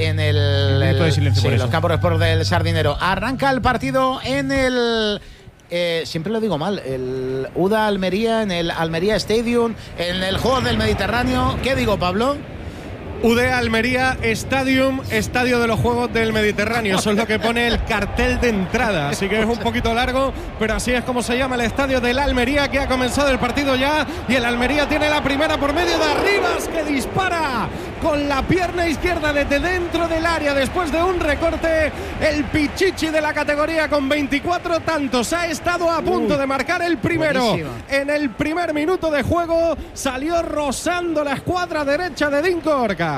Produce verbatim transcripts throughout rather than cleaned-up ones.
en el, el sí, los campos de sport del Sardinero. Arranca el partido en el... Eh, siempre lo digo mal, el U D A Almería, en el Almería Stadium, en el Juego del Mediterráneo. ¿Qué digo, Pablo? U D A Almería Stadium, Estadio de los Juegos del Mediterráneo. Eso es lo que pone el cartel de entrada. Así que es un poquito largo, pero así es como se llama el estadio del Almería, que ha comenzado el partido ya. Y el Almería tiene la primera por medio de Arribas, que dispara con la pierna izquierda desde dentro del área después de un recorte. El pichichi de la categoría con veinticuatro tantos ha estado a punto Uy, de marcar el primero. Buenísima. En el primer minuto de juego salió rozando la escuadra derecha de Dinko Orca.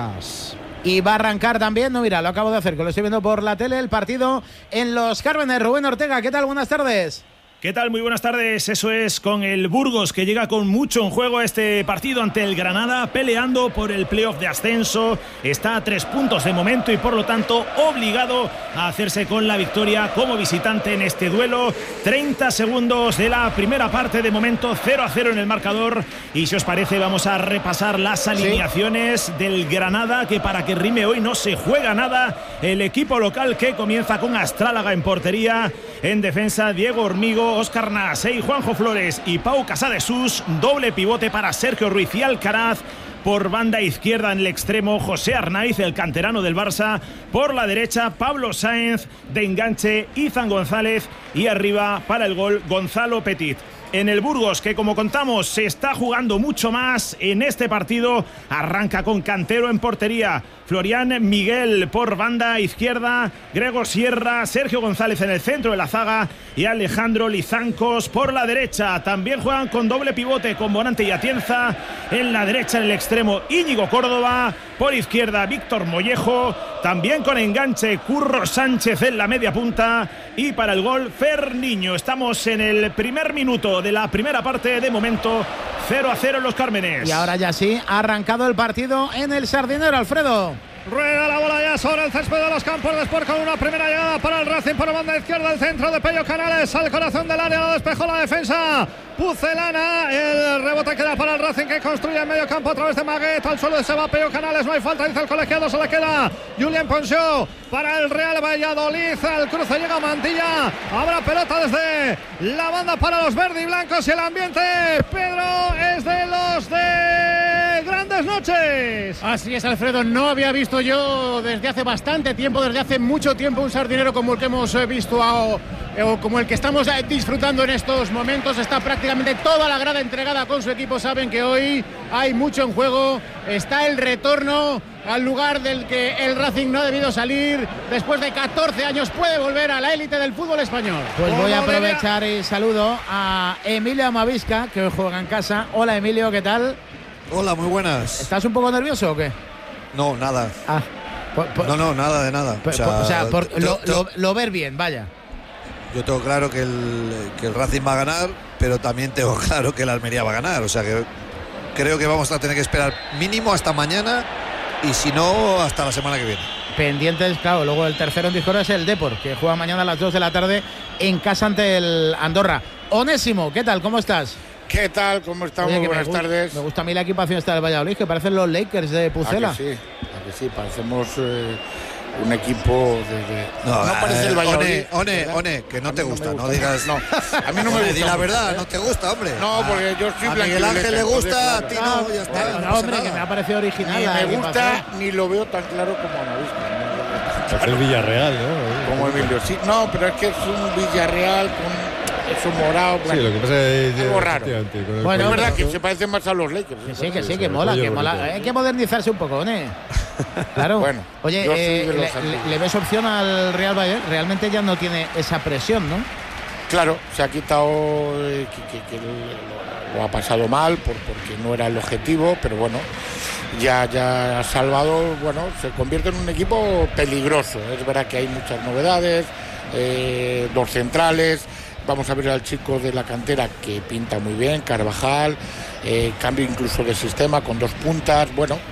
Y va a arrancar también, no mira, lo acabo de hacer, que lo estoy viendo por la tele, el partido en Los Cármenes. Rubén Ortega, ¿qué tal? Buenas tardes. ¿Qué tal? Muy buenas tardes. Eso es, con el Burgos, que llega con mucho en juego a este partido ante el Granada, peleando por el playoff de ascenso. Está a tres puntos de momento y por lo tanto obligado a hacerse con la victoria como visitante en este duelo. treinta segundos de la primera parte, de momento cero a cero en el marcador. Y si os parece, vamos a repasar las alineaciones ¿Sí? del Granada, que para que rime hoy no se juega nada. El equipo local, que comienza con Astrálaga en portería. En defensa, Diego Hormigo, Óscar Nasey, Juanjo Flores y Pau Casadesús. Doble pivote para Sergio Ruiz y Alcaraz. Por banda izquierda, en el extremo, José Arnaiz, el canterano del Barça. Por la derecha, Pablo Sáenz. De enganche, Izan González. Y arriba, para el gol, Gonzalo Petit. En el Burgos, que como contamos se está jugando mucho más en este partido, arranca con Cantero en portería, Florian Miguel por banda izquierda, Gregor Sierra, Sergio González en el centro de la zaga y Alejandro Lizancos por la derecha. También juegan con doble pivote con Bonante y Atienza. En la derecha, en el extremo, Íñigo Córdoba. Por izquierda, Víctor Mollejo. También con enganche, Curro Sánchez en la media punta. Y para el gol, Ferniño. Estamos en el primer minuto de la primera parte, de momento cero a cero en Los Cármenes. Y ahora ya sí, ha arrancado el partido en el Sardinero, Alfredo. Rueda la bola ya sobre el césped de los campos de Sport, con una primera llegada para el Racing por banda izquierda, el centro de Pello Canales al corazón del área, lo despejó la defensa Pucelana. El rebote queda para el Racing, que construye en medio campo a través de Maguet. Al suelo se va Pello Canales, no hay falta, dice el colegiado, se le queda Julián Poncio para el Real Valladolid. Al cruce llega Mantilla, habrá pelota desde la banda para los verde y blancos, y el ambiente, Pedro, es de los de Grandes Noches. Así es, Alfredo, no había visto yo desde hace bastante tiempo, desde hace mucho tiempo, un sardinero como el que hemos visto a, o como el que estamos disfrutando en estos momentos. Está prácticamente toda la grada entregada con su equipo. Saben que hoy hay mucho en juego. Está el retorno al lugar del que el Racing no ha debido salir. Después de catorce años puede volver a la élite del fútbol español. Pues voy a aprovechar y saludo a Emilio Amavisca, que hoy juega en casa. Hola, Emilio, ¿qué tal? Hola, muy buenas. ¿Estás un poco nervioso o qué? No, nada. Ah, por, por, no, no, nada de nada. Por, o sea, por, o sea por, lo, lo, lo ver bien, vaya. Yo tengo claro que el, que el Racing va a ganar, pero también tengo claro que el Almería va a ganar. O sea que creo que vamos a tener que esperar mínimo hasta mañana, y si no, hasta la semana que viene. Pendientes, claro. Luego el tercero en discordia es el Depor, que juega mañana a las dos de la tarde en casa ante el Andorra. Onésimo, ¿qué tal? ¿Cómo estás? ¿Qué tal? ¿Cómo estamos? Oye, buenas me tardes. Me gusta a mí la equipación esta del Valladolid, que parecen los Lakers de Pucela. ¿A que sí? ¿A que sí? Parecemos eh, un equipo de... de... No, no parece el Valladolid. One, One, One, que no te gusta, no, gusta, no digas... No, a mí no me gusta. Di la verdad, no te gusta, hombre. No, porque yo soy a Miguel Ángel le gusta, a ti no, ya está. No, no, hombre, que me ha parecido original. Ni la me gusta, ni lo veo tan claro como Amavisca. Es el Villarreal, ¿no? Como Emilio, sí. No, pero es que es un Villarreal con... Es un morado. Sí, lo que pasa es algo raro. Bueno, es verdad que se parece más a los Lakers. Que sí, que sí, que mola, que mola. Hay que modernizarse un poco, ¿eh? Claro. Bueno, oye, eh, le, le, ¿le ves opción al Real Valladolid? Realmente ya no tiene esa presión, ¿no? Claro, se ha quitado eh, que, que, que lo, lo ha pasado mal por, porque no era el objetivo, pero bueno, ya, ya ha salvado. Bueno, se convierte en un equipo peligroso. Es verdad que hay muchas novedades, eh, dos centrales. Vamos a ver al chico de la cantera, que pinta muy bien, Carvajal, eh, cambio incluso de sistema con dos puntas. Bueno,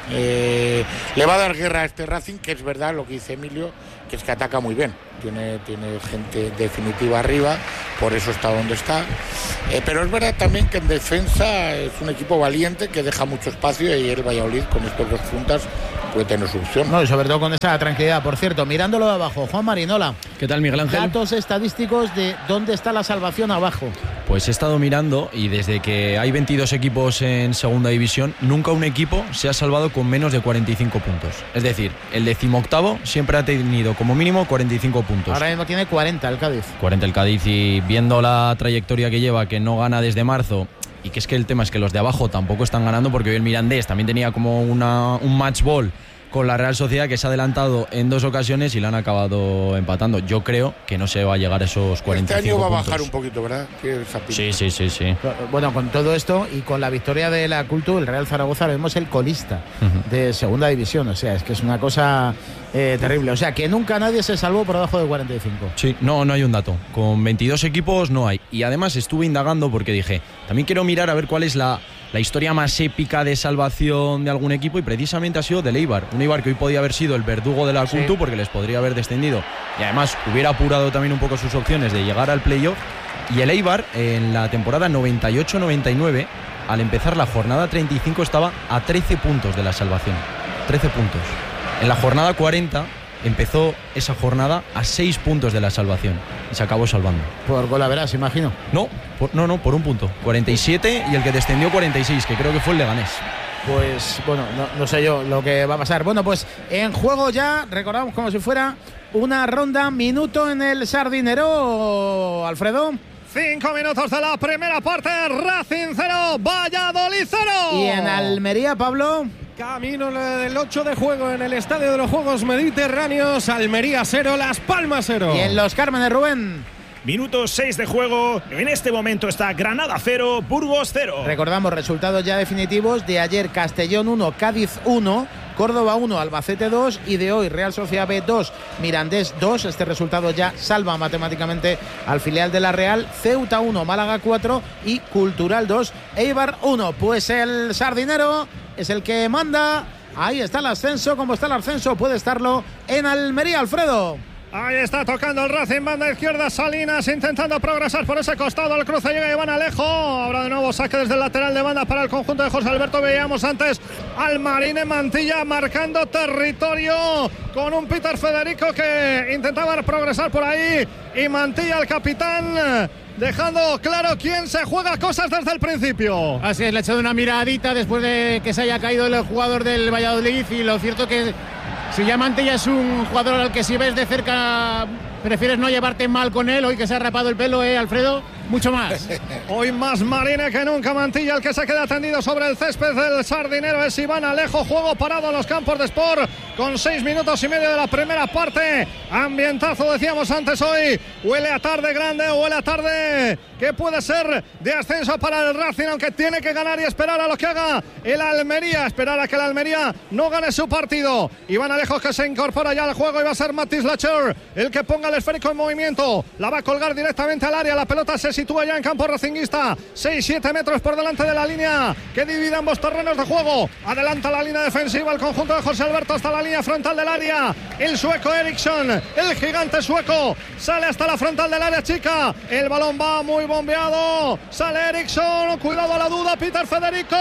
Eh, le va a dar guerra a este Racing, que es verdad lo que dice Emilio, que es que ataca muy bien, tiene, tiene gente definitiva arriba, por eso está donde está, eh, pero es verdad también que en defensa es un equipo valiente que deja mucho espacio, y el Valladolid con estos dos puntas puede tener su opción. No, y sobre todo con esa tranquilidad. Por cierto, mirándolo de abajo, Juan Marinola. ¿Qué tal, Miguel Ángel? Datos estadísticos de dónde está la salvación abajo. Pues he estado mirando, y desde que hay veintidós equipos en segunda división, nunca un equipo se ha salvado con menos de cuarenta y cinco puntos. Es decir, el decimoctavo siempre ha tenido como mínimo cuarenta y cinco puntos. Ahora mismo tiene cuarenta el Cádiz. cuarenta el Cádiz, y viendo la trayectoria que lleva, que no gana desde marzo, y que es que el tema es que los de abajo tampoco están ganando, porque hoy el Mirandés también tenía como una, un match ball con la Real Sociedad, que se ha adelantado en dos ocasiones y la han acabado empatando. Yo creo que no se va a llegar a esos cuarenta y cinco puntos. Este año va a puntos. bajar un poquito, ¿verdad? Sí, sí, sí, sí. Bueno, con todo esto y con la victoria de la Cultu, el Real Zaragoza lo vemos el colista uh-huh. de segunda división. O sea, es que es una cosa eh, terrible. O sea, que nunca nadie se salvó por debajo de cuarenta y cinco. Sí, no, no hay un dato. Con veintidós equipos no hay. Y además estuve indagando porque dije, también quiero mirar a ver cuál es la... la historia más épica de salvación de algún equipo, y precisamente ha sido del Eibar. Un Eibar que hoy podía haber sido el verdugo de la Cultu, sí, porque les podría haber descendido y además hubiera apurado también un poco sus opciones de llegar al playoff. Y el Eibar en la temporada noventa y ocho noventa y nueve, al empezar la jornada treinta y cinco, estaba a trece puntos de la salvación. trece puntos. En la jornada cuarenta empezó esa jornada a seis puntos de la salvación y se acabó salvando. Por gol a verás, imagino. No, por, no, no, por un punto. cuarenta y siete, y el que descendió cuarenta y seis, que creo que fue el Leganés. Pues bueno, no, no sé yo lo que va a pasar. Bueno, pues en juego ya, recordamos como si fuera una ronda, minuto en el Sardinero, Alfredo. Cinco minutos de la primera parte, Racing cero, Valladolid cero. Y en Almería, Pablo. Camino del ocho de juego en el Estadio de los Juegos Mediterráneos, Almería cero, Las Palmas cero. Y en Los Cármenes, Rubén. Minuto seis de juego. En este momento está Granada cero, Burgos cero. Recordamos resultados ya definitivos de ayer: Castellón uno, Cádiz uno, Córdoba uno, Albacete dos, y de hoy Real Sociedad B dos, Mirandés dos. Este resultado ya salva matemáticamente al filial de la Real. Ceuta uno, Málaga cuatro y Cultural dos, Eibar uno. Pues el Sardinero es el que manda. Ahí está el ascenso. Como está el ascenso, puede estarlo en Almería, Alfredo. Ahí está tocando el Racing, banda izquierda, Salinas intentando progresar por ese costado, al cruce llega Iván Alejo, ahora de nuevo saque desde el lateral de banda para el conjunto de José Alberto. Veíamos antes al Marine Mantilla marcando territorio con un Peter Federico que intentaba progresar por ahí, y Mantilla, el capitán, dejando claro quién se juega cosas desde el principio. Así es, le ha echado una miradita después de que se haya caído el jugador del Valladolid, y lo cierto que si ya Mantilla es un jugador al que si ves de cerca prefieres no llevarte mal con él, hoy que se ha rapado el pelo, ¿eh, Alfredo? Mucho más. Hoy más Marine que nunca Mantilla, el que se queda tendido sobre el césped del Sardinero es Iván Alejo. Juego parado en los campos de Sport con seis minutos y medio de la primera parte. Ambientazo, decíamos antes hoy. Huele a tarde grande, huele a tarde que puede ser de ascenso para el Racing, aunque tiene que ganar y esperar a lo que haga el Almería. Esperar a que el Almería no gane su partido. Iván Alejo que se incorpora ya al juego, y va a ser Matis Lacher el que ponga el esférico en movimiento. La va a colgar directamente al área. La pelota se sitúa ya en campo racinguista, seis siete metros por delante de la línea que divide ambos terrenos de juego. Adelanta la línea defensiva el conjunto de José Alberto hasta la línea frontal del área. El sueco Eriksson, el gigante sueco, sale hasta la frontal del área chica. El balón va muy bombeado. Sale Eriksson, cuidado a la duda. Peter Federico,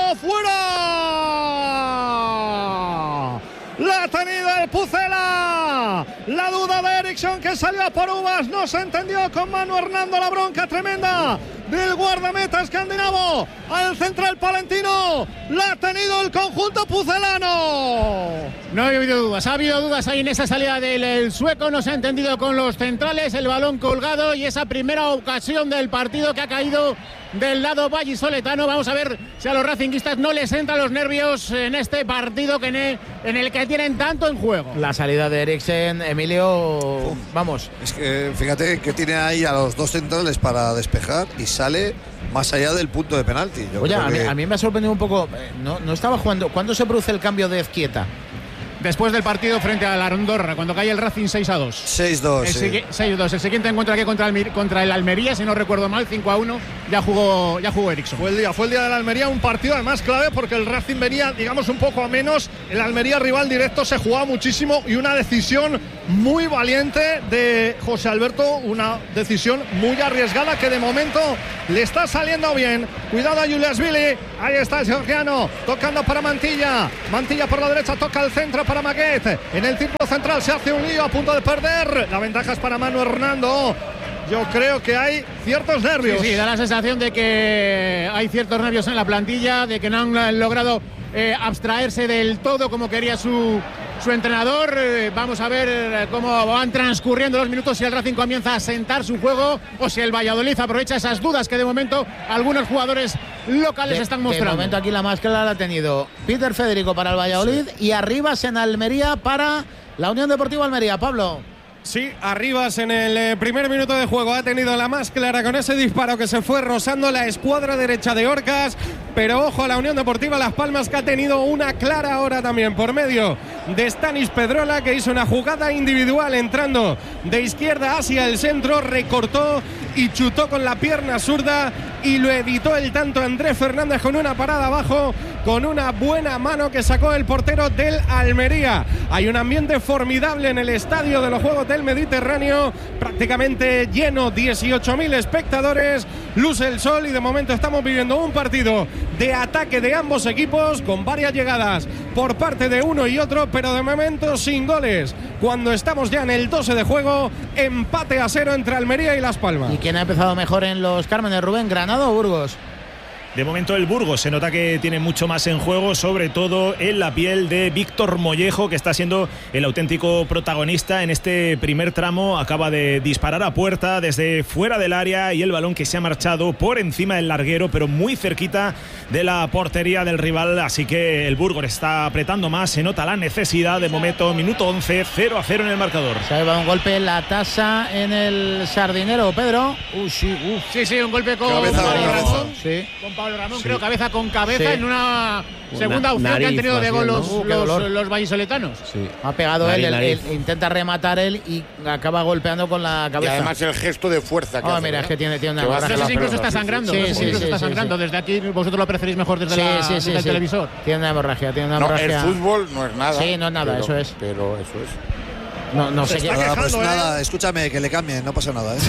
fuera. La ha tenido el Pucela. La duda de Eriksson, que salió a por uvas, no se entendió con Manu Hernando. La bronca tremenda del guardameta escandinavo al central palentino. La ha tenido el conjunto pucelano. No ha habido dudas, ha habido dudas ahí en esa salida del el sueco. No se ha entendido con los centrales, el balón colgado, y esa primera ocasión del partido que ha caído del lado vallisoletano. Vamos a ver si a los racinguistas no les entran los nervios en este partido que en, el, en el que tienen tanto en juego. La salida de Eriksen, Emilio, Uf, vamos. Es que fíjate que tiene ahí a los dos centrales para despejar y sale más allá del punto de penalti. Yo Oye, creo a mí, que... a mí me ha sorprendido un poco. No, no estaba jugando. ¿Cuándo se produce el cambio de Ezquieta? después del partido frente a la Andorra, cuando cae el Racing seis a dos. seis dos. El, sí. segui- seis dos. El siguiente encuentro aquí contra el, contra el Almería, si no recuerdo mal, cinco a uno. Ya jugó, ya jugó Eriksson. Fue el día, fue el día de la Almería, un partido además clave porque el Racing venía, digamos, un poco a menos. El Almería, rival directo, se jugaba muchísimo y una decisión muy valiente de José Alberto, una decisión muy arriesgada que de momento le está saliendo bien. Cuidado a Juliashvili, ahí está el georgiano, tocando para Mantilla. Mantilla por la derecha, toca el centro para Maguet. En el círculo central se hace un lío, a punto de perder. La ventaja es para Manu Hernando. Yo creo que hay ciertos nervios. Sí, sí, da la sensación de que hay ciertos nervios en la plantilla, de que no han logrado eh, abstraerse del todo como quería su, su entrenador. Eh, vamos a ver eh, cómo van transcurriendo los minutos, si el Racing comienza a sentar su juego o si el Valladolid aprovecha esas dudas que de momento algunos jugadores locales de, están mostrando. De momento aquí la máscara la ha tenido Peter Federico para el Valladolid, sí, y Arribas en Almería para la Unión Deportiva Almería. Pablo. Sí, Arribas en el eh, primer minuto de juego ha tenido la más clara con ese disparo que se fue rozando la escuadra derecha de Orcas, pero ojo a la Unión Deportiva Las Palmas, que ha tenido una clara ahora también por medio de Stanis Pedrola, que hizo una jugada individual entrando de izquierda hacia el centro, recortó y chutó con la pierna zurda y lo evitó el tanto Andrés Fernández con una parada abajo, con una buena mano que sacó el portero del Almería. Hay un ambiente formidable en el estadio de los Juegos del Mediterráneo, prácticamente lleno, dieciocho mil espectadores, luce el sol y de momento estamos viviendo un partido de ataque de ambos equipos con varias llegadas por parte de uno y otro, pero de momento sin goles. Cuando estamos ya en el doce de juego, empate a cero entre Almería y Las Palmas. ¿Y quién ha empezado mejor en los Cármenes, Rubén? ¿Granada o Burgos? De momento el Burgos se nota que tiene mucho más en juego, sobre todo en la piel de Víctor Mollejo, que está siendo el auténtico protagonista en este primer tramo. Acaba de disparar a puerta desde fuera del área y el balón que se ha marchado por encima del larguero, pero muy cerquita de la portería del rival. Así que el Burgos está apretando más, se nota la necesidad. De momento, minuto once, cero a cero en el marcador. Se ha llevado un golpe en la tasa en el Sardinero, Pedro. Uh, sí, uh. sí, sí, un golpe con cabeza, Pablo cabeza. Ramón. Sí. Con Pablo Ramón, sí, creo, cabeza con cabeza, sí, en una segunda opción nariz, que han tenido de gol bien, los, ¿no? Uh, los, los vallisoletanos. Sí. Ha pegado Nariz, él, él, nariz. él, intenta rematar él y acaba golpeando con la Y cabeza. además el gesto de fuerza que Oh, hace, mira, ¿verdad? es que tiene, tiene una Que va a No hacer sé la si incluso pelota, está sí, sangrando. sí, no sé si sí, incluso sí, está sí, sangrando. sí. Desde aquí vosotros lo preferís mejor desde, Sí, la, sí, sí, desde el sí. televisor. Tiene una hemorragia, tiene una No, hemorragia. el fútbol no es nada. Sí, no es nada, pero, eso es. Pero eso es. No, no Se sé está qué. Nada, pues quejando, ¿eh? nada, escúchame, que le cambien, no pasa nada, ¿eh?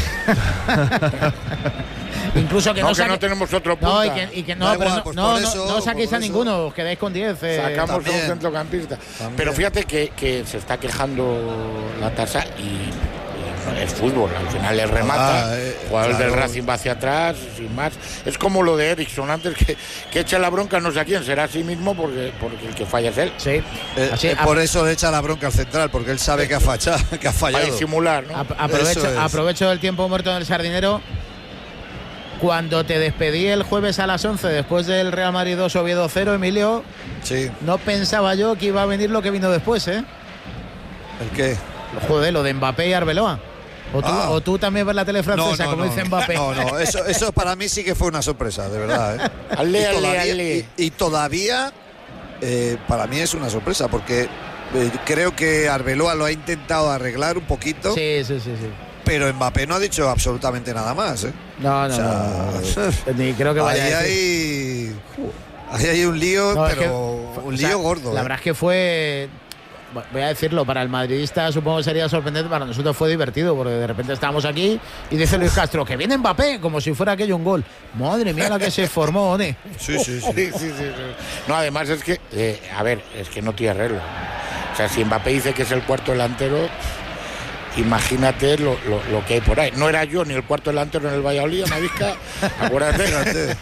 Incluso que no, no, que saque... no tenemos otro punta. No, y que, y que no, Da pero igual, no, pues no, por no, eso, no saquéis por a eso. ninguno, os quedáis con diez. Eh. Sacamos a un también. centrocampista. También. Pero fíjate que, que se está quejando la tasa y, y es fútbol. Al final le remata. Ah, eh, el jugador claro. del Racing va hacia atrás, sin más. Es como lo de Eriksson antes, que, que echa la bronca no sé a quién, será a sí mismo porque, porque el que falla es él. Sí. Eh, Así, eh, a- por eso le echa la bronca al central, porque él sabe que ha fallado, que ha Para fallado. disimular, ¿no? ap- aprovecho, Eso es. aprovecho el tiempo muerto del Sardinero. Cuando te despedí el jueves a las once después del Real Madrid dos Oviedo cero, Emilio, Sí, no pensaba yo que iba a venir lo que vino después, ¿eh? ¿el qué? Joder, lo de Mbappé y Arbeloa. O tú, Ah. o tú también ves la tele francesa, como dice Mbappé. No, no, eso, eso para mí sí que fue una sorpresa, de verdad, ¿eh? Ale, y ale, todavía, ale. y- y todavía eh, para mí es una sorpresa, porque eh, creo que Arbeloa lo ha intentado arreglar un poquito, Sí, sí, sí, sí. pero Mbappé no ha dicho absolutamente nada más, ¿eh? No, no, O sea, no. Ni creo que vaya ahí a decir. hay, ahí hay un lío, No, es pero que- un o sea, lío gordo. La ¿eh? verdad es que fue, voy a decirlo, para el madridista supongo que sería sorprendente, para nosotros fue divertido, porque de repente estábamos aquí y dice Luis Castro que viene Mbappé, como si fuera aquello un gol. Madre mía la que se formó, ¿eh? Sí, sí, sí. Sí, sí, sí, sí. No, además es que, eh, a ver, es que no tiene arreglo. O sea, si Mbappé dice que es el cuarto delantero, imagínate lo, lo, lo que hay por ahí. No era yo ni el cuarto delantero en el Valladolid, Navisca, acuérdate. Fíjate,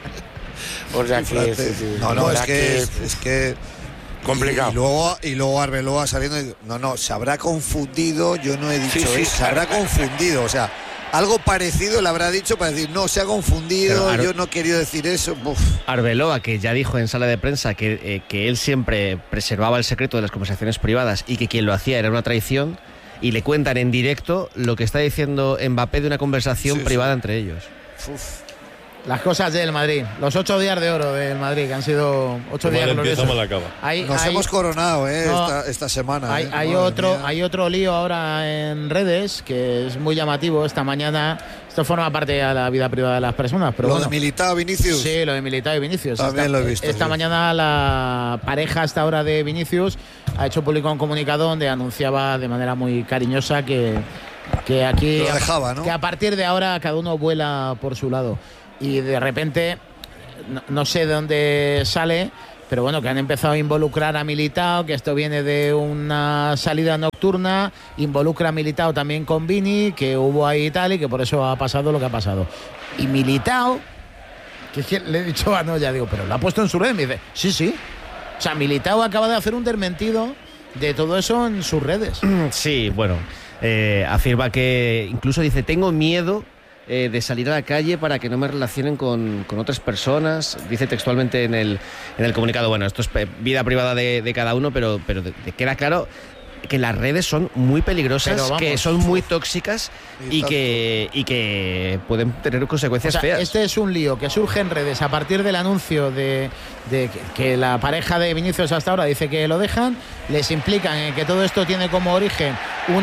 O sea que, fíjate. sí, sí, No, la no, es verdad que, es, es que complicado. Y luego, y luego Arbeloa saliendo y, no, no, se habrá confundido, yo no he dicho Sí, sí, eso, se habrá confundido, o sea, algo parecido le habrá dicho para decir, no, se ha confundido, Pero Ar- yo no he querido decir eso. Uf. Arbeloa, que ya dijo en sala de prensa que, eh, que él siempre preservaba el secreto de las conversaciones privadas y que quien lo hacía era una traición, y le cuentan en directo lo que está diciendo Mbappé de una conversación Sí, privada sí. entre ellos. Uf. Las cosas del Madrid, los ocho días de oro del Madrid, que han sido ocho días gloriosos. Hay, Nos hay, hemos coronado eh, no, esta, esta semana. Hay, eh. hay, otro, hay otro lío ahora en redes que es muy llamativo. Esta mañana, esto forma parte de la vida privada de las personas. Pero ¿Lo bueno, de Militao Vinicius? Sí, lo de Militao y Vinicius. También esta, lo he visto. Esta sí. mañana la pareja hasta ahora de Vinicius ha hecho público un comunicado donde anunciaba de manera muy cariñosa que, que aquí lo dejaba, ¿no? que a partir de ahora cada uno vuela por su lado. Y de repente, no, no sé de dónde sale, pero bueno, que han empezado a involucrar a Militao, que esto viene de una salida nocturna, involucra a Militao también con Vini, que hubo ahí y tal, y que por eso ha pasado lo que ha pasado. Y Militao, que es que le he dicho a no, ya digo, pero lo ha puesto en su red, me dice, sí, sí. O sea, Militao acaba de hacer un desmentido de todo eso en sus redes. Sí, bueno, eh, afirma que incluso dice, tengo miedo Eh, de salir a la calle para que no me relacionen con, con otras personas. Dice textualmente en el, en el comunicado, bueno, esto es vida privada de, de cada uno, pero, pero de, de queda claro que las redes son muy peligrosas, vamos, que son muy tóxicas y, y que, y que pueden tener consecuencias, o sea, feas. Este es un lío que surge en redes a partir del anuncio de, de que, que la pareja de Vinicius hasta ahora dice que lo dejan, les implican en que todo esto tiene como origen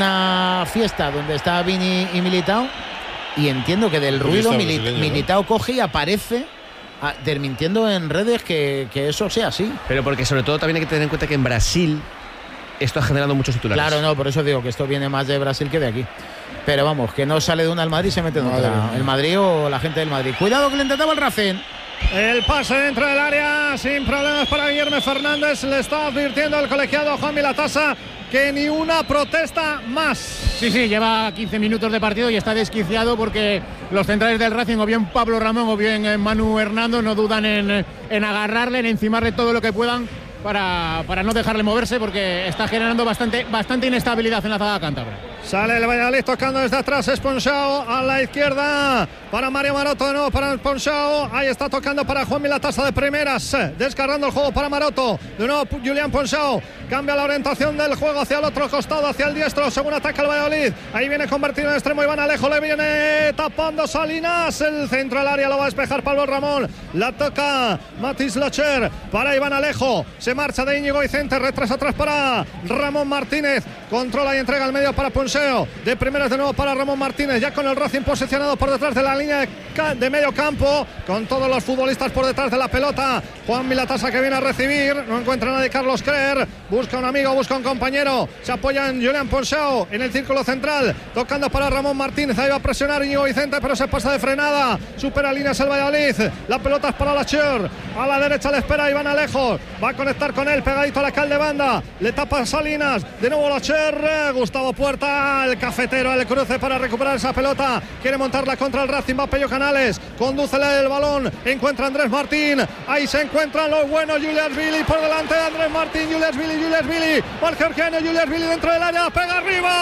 una fiesta donde está Vini y Militao. Y entiendo que del ruido Mili- Militao coge y aparece a, desmintiendo en redes que, que eso sea así. Pero porque sobre todo también hay que tener en cuenta que en Brasil esto ha generado muchos titulares. Claro, no, por eso digo que esto viene más de Brasil que de aquí. Pero vamos, que no sale de una al Madrid y se mete en otra. El Madrid o la gente del Madrid. Cuidado que le intentaba el Racing. El pase dentro del área sin problemas para Guillermo Fernández. Le está advirtiendo el colegiado Juan Milatasa que ni una protesta más. Sí, sí, lleva quince minutos de partido y está desquiciado porque los centrales del Racing, o bien Pablo Ramón o bien Manu Hernando, no dudan en, en agarrarle, en encimarle todo lo que puedan para, para no dejarle moverse, porque está generando bastante, bastante inestabilidad en la zaga cántabra. Sale el Valladolid tocando desde atrás, Esponchao a la izquierda para Mario Maroto, no, para Esponchao, ahí está tocando para Juan Milatasa de primeras, descargando el juego para Maroto, de nuevo Julián Ponchao, cambia la orientación del juego hacia el otro costado, hacia el diestro, según ataca el Valladolid, ahí viene convertido en extremo Iván Alejo, le viene tapando Salinas, el centro del área lo va a despejar Pablo Ramón, la toca Matis Locher para Iván Alejo, se marcha de Íñigo Vicente, retrasa atrás para Ramón Martínez, controla y entrega al medio para Ponchao, de primeras de nuevo para Ramón Martínez, ya con el Racing posicionado por detrás de la línea de, ca- de medio campo, con todos los futbolistas por detrás de la pelota. Juan Milatasa que viene a recibir, no encuentra a nadie Carlos Crer, busca un amigo, busca un compañero, se apoya en Julián Ponchao en el círculo central, tocando para Ramón Martínez, ahí va a presionar Íñigo Vicente, pero se pasa de frenada, supera líneas el Valladolid, la pelota es para Lacher, a la derecha le espera Iván Alejo, va a conectar con él, pegadito a la cal de banda, le tapa Salinas, de nuevo Lacher, Gustavo Puerta, el cafetero, el cruce para recuperar esa pelota, quiere montarla contra el Racing, va Pello Canales, condúcele el balón, encuentra a Andrés Martín, ahí se encuentran los buenos, Julias Billy por delante de Andrés Martín, Julias Billy, Julias Billy, el georgiano, Julias Billy dentro del área, pega arriba,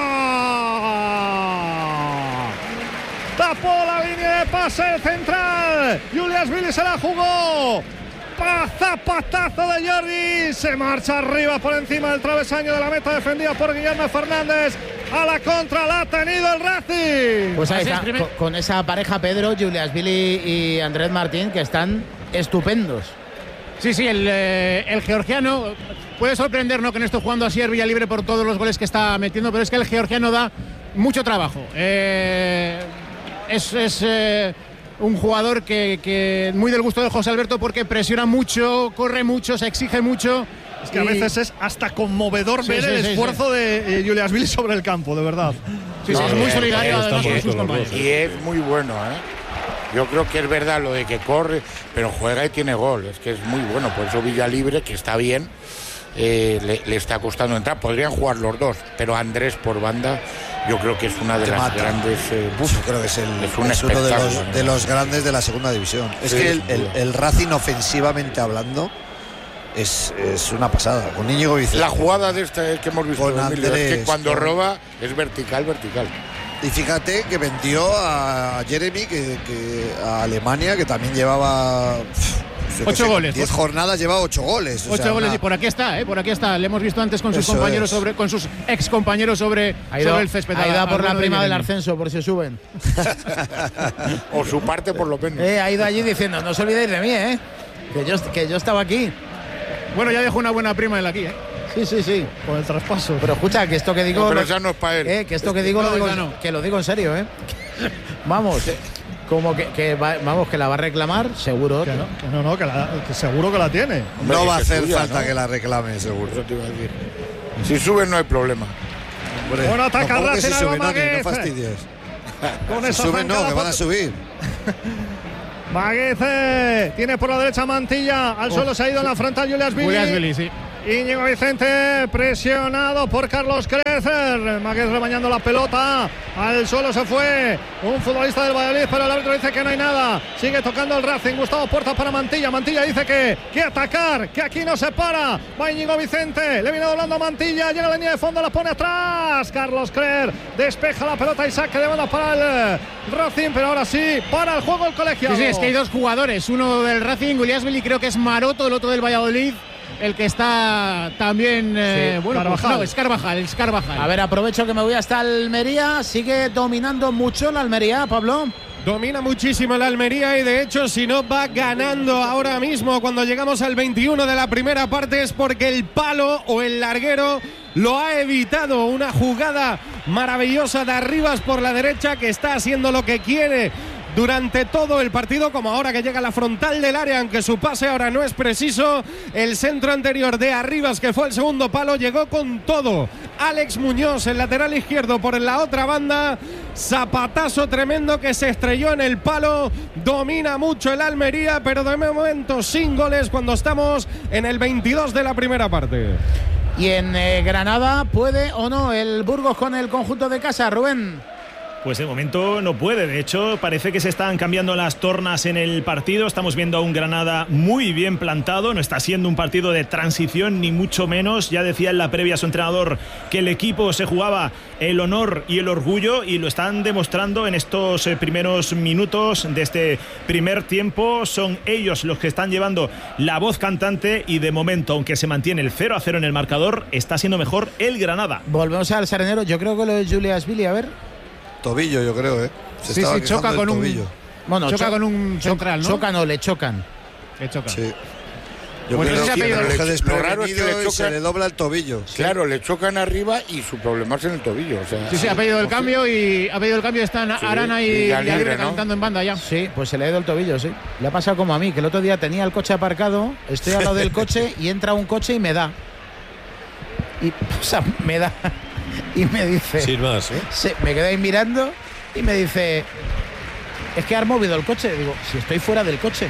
tapó la línea de pase central, Julias Billy se la jugó, zapatazo de Jordi, se marcha arriba por encima del travesaño de la meta, defendida por Guillermo Fernández, a la contra la ha tenido el Racing. Pues ahí está, con, con esa pareja Pedro, Julias Billy y Andrés Martín, que están estupendos. Sí, sí, el, eh, el georgiano puede sorprendernos que no esté jugando así el Villalibre por todos los goles que está metiendo, pero es que el georgiano da mucho trabajo. Eh, es... es eh, un jugador que, que muy del gusto de José Alberto, porque presiona mucho, corre mucho, se exige mucho. Es que y... a veces es hasta conmovedor sí, ver sí, el sí, esfuerzo sí. de eh, Julias Billy sobre el campo, de verdad. Sí, no, sí, es muy solidario eh, además con sus compañeros. Y es muy bueno, ¿eh? Yo creo que es verdad lo de que corre, pero juega y tiene gol. Es que es muy bueno, por eso Villalibre, que está bien, eh, le, le está costando entrar. Podrían jugar los dos, pero Andrés por banda... Yo creo que es una de Te las mata. grandes. Eh, Uf, yo creo que es, el, es, un es uno de los, de los grandes de la segunda división. Es sí, que el, el, el Racing, ofensivamente hablando, es, es una pasada. Con Íñigo Vicente. La jugada de este que hemos visto con Andrés, es que cuando con... roba es vertical, vertical. Y fíjate que vendió a Jeremy, que, que a Alemania, que también llevaba Ocho goles. Diez jornadas lleva ocho goles. Ocho sea, goles una... y por aquí está, ¿eh? Por aquí está. Le hemos visto antes con sus Eso compañeros es. sobre, con sus ex compañeros sobre, ha ido, sobre el césped. Ha ido a por la prima del ascenso, por si suben. O su parte por lo menos. Eh, ha ido allí diciendo, no os olvidéis de mí, ¿eh? Que yo, que yo estaba aquí. Bueno, ya dejó una buena prima él aquí, ¿eh? Sí, sí, sí. Por el traspaso. Pero escucha, que esto que digo. No, pero lo, ya no es para él. Eh, que esto que digo, no, lo digo no. que lo digo en serio, ¿eh? Vamos, eh, como que, que va, vamos, que la va a reclamar, seguro. Que no, que no, no que, la, que seguro que la tiene. Hombre, no va a hacer tuya, falta ¿no? que la reclame, seguro. Eso te iba a decir. Si suben no hay problema. Hombre, bueno, ataca no, Racing, si suben, no, no fastidies. Con si esa suben no, que van a subir. Magueze tiene por la derecha Mantilla, al suelo oh, se ha ido en la frontal Julias Billy. Julias Billy, sí. Íñigo Vicente presionado por Carlos Crecer. Maguez rebañando la pelota. Al suelo se fue un futbolista del Valladolid, pero el árbitro dice que no hay nada. Sigue tocando el Racing. Gustavo Puerta para Mantilla. Mantilla dice que que atacar, que aquí no se para. Va Íñigo Vicente. Le viene doblando a Mantilla. Llega a la línea de fondo, la pone atrás. Carlos Crecer despeja la pelota y saque de banda para el Racing, pero ahora sí, para el juego el colegiado. Sí, sí, es que hay dos jugadores. Uno del Racing, Julias Billy, creo que es Maroto, el otro del Valladolid. El que está también, eh, sí, bueno, Carvajal. Pues, no, es Carvajal, es Carvajal. A ver, aprovecho que me voy hasta Almería. Sigue dominando mucho la Almería, Pablo. Domina muchísimo la Almería y de hecho si no va ganando ahora mismo cuando llegamos al veintiuno de la primera parte es porque el palo o el larguero lo ha evitado. Una jugada maravillosa de Arribas por la derecha que está haciendo lo que quiere durante todo el partido, como ahora que llega a la frontal del área, aunque su pase ahora no es preciso. El centro anterior de Arribas, que fue el segundo palo, llegó con todo. Alex Muñoz, el lateral izquierdo, por la otra banda. Zapatazo tremendo que se estrelló en el palo. Domina mucho el Almería, pero de momento sin goles cuando estamos en el veintidós de la primera parte. Y en eh, Granada, ¿puede o no el Burgos con el conjunto de casa, Rubén? Pues de momento no puede, de hecho parece que se están cambiando las tornas en el partido. Estamos viendo a un Granada muy bien plantado, no está siendo un partido de transición ni mucho menos. Ya decía en la previa su entrenador que el equipo se jugaba el honor y el orgullo y lo están demostrando en estos primeros minutos de este primer tiempo. Son ellos los que están llevando la voz cantante y de momento, aunque se mantiene el cero a cero en el marcador, está siendo mejor el Granada. Volvemos al Sardinero, yo creo que lo de Julias Billy, a ver. Tobillo, yo creo, ¿eh? Se sí, sí, choca con tobillo. un. Bueno, choca cho con un central, ¿no? Chocan o le chocan. Le chocan. Sí. Yo bueno, creo que lo, lo raro es que le chocan, se le dobla el tobillo. Claro, sí. Le chocan arriba y su problema es en el tobillo. O sea, sí, sí, ha pedido el cambio y ha pedido el cambio. Están sí, Arana y, y Libre, ¿no? Calentando en banda ya. Sí, pues se le ha ido el tobillo, sí. Le ha pasado como a mí, que el otro día tenía el coche aparcado, estoy al lado del coche y entra un coche y me da. Y, o sea, me da. Y me dice. Sin más, ¿eh? Se, me quedé ahí mirando. Y me dice, es que has movido el coche. Digo, si estoy fuera del coche.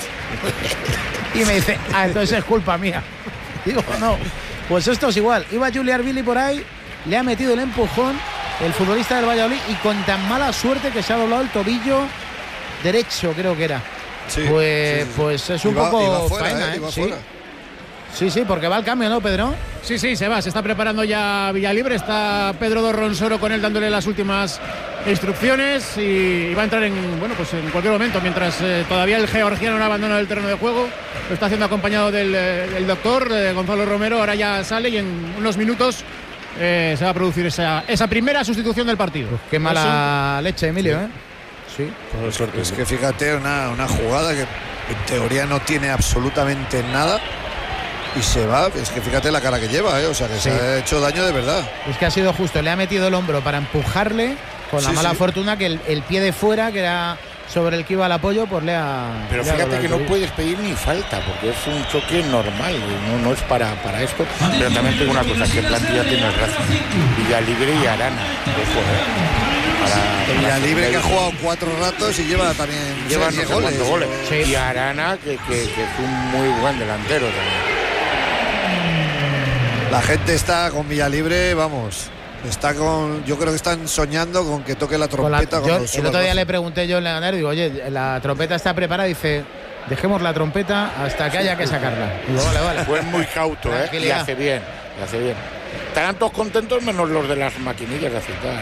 Y me dice, ah, entonces es culpa mía. Digo, no, pues esto es igual. Iba Julias Billy por ahí, le ha metido el empujón el futbolista del Valladolid y con tan mala suerte que se ha doblado el tobillo derecho, creo que era. Sí, pues, sí, sí. pues es un iba, poco iba fuera, faena, eh, ¿eh? iba Sí. fuera. Sí, sí, porque va al cambio, ¿no, Pedro? Sí, sí, se va, se está preparando ya Villalibre, está Pedro Dorronsoro con él dándole las últimas instrucciones y va a entrar en, bueno, pues en cualquier momento, mientras eh, todavía el georgiano no abandona el terreno de juego, lo está haciendo acompañado del, del doctor eh, Gonzalo Romero, ahora ya sale y en unos minutos eh, se va a producir esa, esa primera sustitución del partido. Pues qué mala Eso, leche, Emilio, sí. ¿eh? Sí. Pues es que fíjate, una, una jugada que en teoría no tiene absolutamente nada. Y se va, es que fíjate la cara que lleva, ¿eh? O sea que sí. Se ha hecho daño de verdad. Es que ha sido justo, le ha metido el hombro para empujarle, con la sí, mala sí. fortuna que el, el pie de fuera, que era sobre el que iba al apoyo, pues le ha. Pero le fíjate ha que no puedes pedir ni falta, porque es un choque normal, no, no es para, para esto. Pero también tengo una cosa, que plantilla tiene el Racing, Villalibre y Arana. Ojo, ¿eh? Villalibre que ha jugado cuatro ratos y lleva también lleva seis no goles. goles. Sí. Y Arana, que, que, que es un muy buen delantero también. La gente está con Villalibre, vamos, está con, yo creo que están soñando con que toque la trompeta. La, yo, el otro día le pregunté yo en la digo, oye, la trompeta está preparada, dice, dejemos la trompeta hasta que haya que sacarla. Digo, vale, vale. Fue muy cauto, ¿eh? Y hace bien, y hace bien. Estarán todos contentos menos los de las maquinillas de afeitar,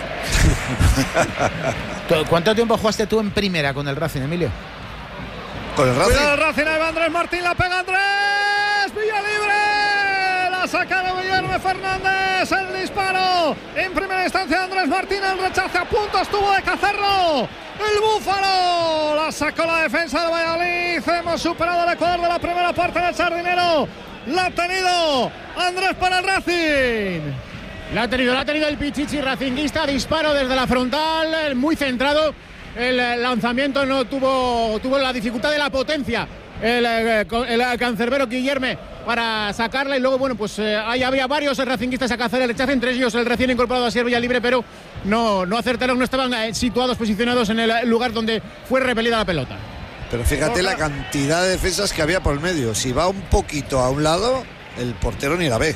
¿no? ¿Cuánto tiempo jugaste tú en primera con el Racing, Emilio? con el Racing. Cuidado el Racing, ahí va Andrés Martín, la pega Andrés, Villa libre, la saca de Guillermo Fernández, el disparo en primera instancia Andrés Martín, el rechace a punto estuvo de Cazorla, el Búfalo, la sacó la defensa de Valladolid, hemos superado el Ecuador de la primera parte del Sardinero, la ha tenido Andrés para el Racing. La ha tenido, la ha tenido el Pichichi racinguista, disparo desde la frontal, muy centrado. El lanzamiento no tuvo, tuvo la dificultad de la potencia. El, el cancerbero Guillerme para sacarla y luego, bueno, pues eh, ahí había varios racinguistas a cazar el rechazo, entre ellos el recién incorporado a Sierra Libre, pero no, no acertaron, no estaban eh, situados, posicionados en el lugar donde fue repelida la pelota. Pero fíjate la cantidad de defensas que había por el medio. Si va un poquito a un lado, el portero ni la ve.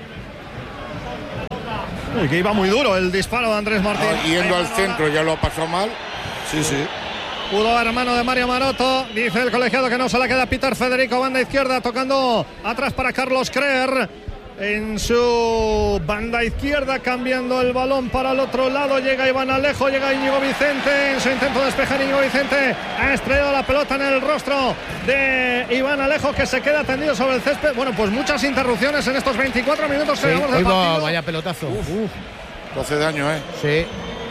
Y que iba muy duro el disparo de Andrés Martín. No, yendo al centro ya lo pasó mal. Sí, sí. Pudo hermano de Mario Maroto. Dice el colegiado que no se la queda Peter Federico, banda izquierda, tocando atrás para Carlos Creer. En su banda izquierda, cambiando el balón para el otro lado. Llega Iván Alejo, llega Íñigo Vicente. En su intento de despejar, Íñigo Vicente ha estrellado la pelota en el rostro de Iván Alejo, que se queda tendido sobre el césped. Bueno, pues muchas interrupciones en estos veinticuatro minutos que sí, llevamos del partido. Vaya pelotazo. Uf, uf. doce de año, ¿eh? Sí.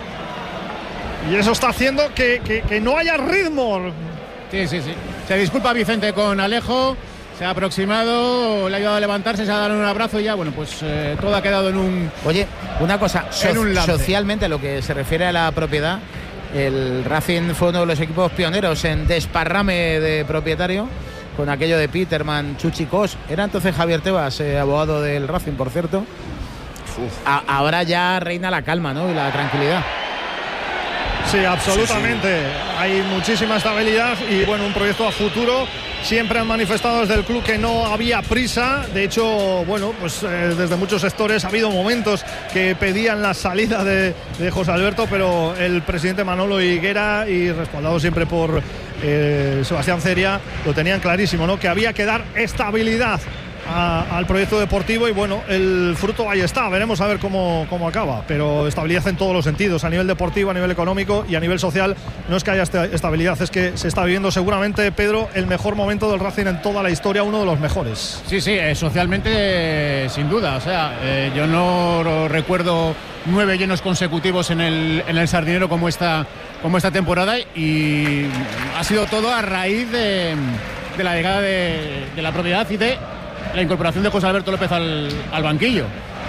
Y eso está haciendo que, que, que no haya ritmo. Sí, sí, sí. Se disculpa Vicente con Alejo. Se ha aproximado, le ha ayudado a levantarse, se ha dado un abrazo y ya, bueno, pues eh, todo ha quedado en un... Oye, una cosa, so en un socialmente, lo que se refiere a la propiedad, el Racing fue uno de los equipos pioneros en desparrame de propietario, con aquello de Peterman, Chuchi Cos. Era entonces Javier Tebas, eh, abogado del Racing, por cierto. A ahora ya reina la calma, ¿no? Y la tranquilidad. Sí, absolutamente. Sí, sí. Hay muchísima estabilidad y, bueno, un proyecto a futuro. Siempre han manifestado desde el club que no había prisa. De hecho, bueno, pues eh, desde muchos sectores ha habido momentos que pedían la salida de, de José Alberto, pero el presidente Manolo Higuera, y respaldado siempre por eh, Sebastián Ceria, lo tenían clarísimo, ¿no? Que había que dar estabilidad A, al proyecto deportivo y bueno, el fruto ahí está, veremos a ver cómo, cómo acaba, pero estabilidad en todos los sentidos, a nivel deportivo, a nivel económico y a nivel social. No es que haya estabilidad, es que se está viviendo seguramente, Pedro, el mejor momento del Racing en toda la historia, uno de los mejores. Sí, sí, eh, socialmente eh, sin duda, o sea, eh, yo no recuerdo nueve llenos consecutivos en el, en el Sardinero como esta, como esta temporada, y ha sido todo a raíz de, de la llegada de, de la propiedad y de la incorporación de José Alberto López al, al banquillo.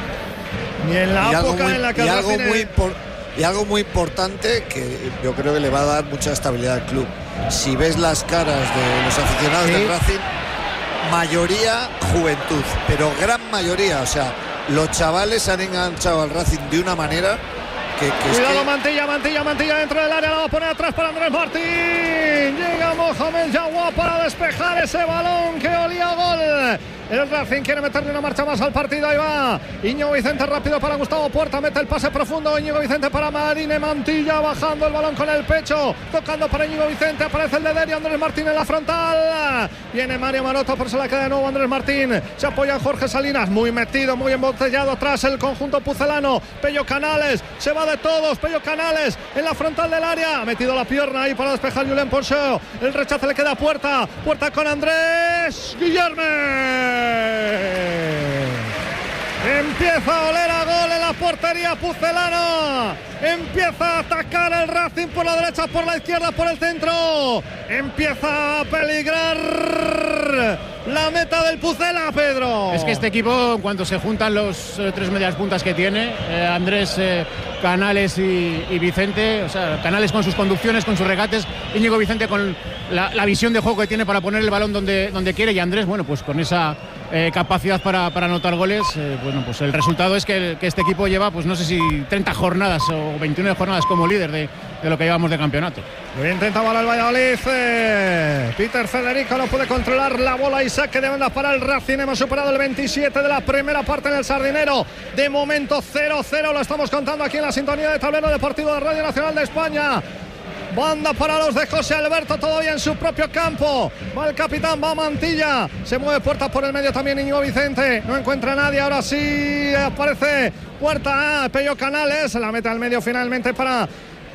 Y en la y época muy, en la que y algo, tiene... muy y algo muy importante que yo creo que le va a dar mucha estabilidad al club. Si ves las caras de los aficionados, sí, del Racing, mayoría juventud, pero gran mayoría, o sea, los chavales han enganchado al Racing de una manera que, que cuidado, es que... Mantilla, Mantilla, Mantilla dentro del área, la va a poner atrás para Andrés Martín. Llega Mohamed Jawad para despejar ese balón que olía a gol. El Racing quiere meterle una marcha más al partido. Ahí va Íñigo Vicente rápido para Gustavo Puerta. Mete el pase profundo. Íñigo Vicente para Marine Mantilla. Bajando el balón con el pecho. Tocando para Íñigo Vicente. Aparece el de Derio. Andrés Martín en la frontal. Viene Mario Maroto, pero se la queda de nuevo Andrés Martín. Se apoya en Jorge Salinas. Muy metido, muy embotellado atrás el conjunto pucelano. Pello Canales. Se va de todos. Pello Canales en la frontal del área. Ha metido la pierna ahí para despejar Julen Ponce. El rechace le queda a Puerta. Puerta con Andrés Guillerme. Empieza a oler a gol en la portería pucelana. Empieza a atacar el Racing por la derecha, por la izquierda, por el centro. Empieza a peligrar la meta del Pucela, Pedro. Es que este equipo, en cuanto se juntan los eh, tres medias puntas que tiene, eh, Andrés, eh, Canales y, y Vicente, o sea, Canales con sus conducciones, con sus regates, Íñigo Vicente con la, la visión de juego que tiene para poner el balón donde, donde quiere, y Andrés, bueno, pues con esa eh, capacidad para, para anotar goles, eh, bueno, pues el resultado es que, que este equipo lleva, pues no sé si treinta jornadas o veintinueve jornadas como líder de, de lo que llevamos de campeonato. Lo intenta ahora el Valladolid. eh, Peter Federico no puede controlar la bola y saque de banda para el Racing. Hemos superado el veintisiete de la primera parte en el Sardinero. De momento cero cero, lo estamos contando aquí en la sintonía de Tablero Deportivo de Radio Nacional de España. Banda para los de José Alberto, todavía en su propio campo. Va el capitán, va Mantilla. Se mueve Puerta por el medio también Íñigo Vicente. No encuentra a nadie, ahora sí aparece Puerta. Ah, Pello Canales, se la mete al medio finalmente para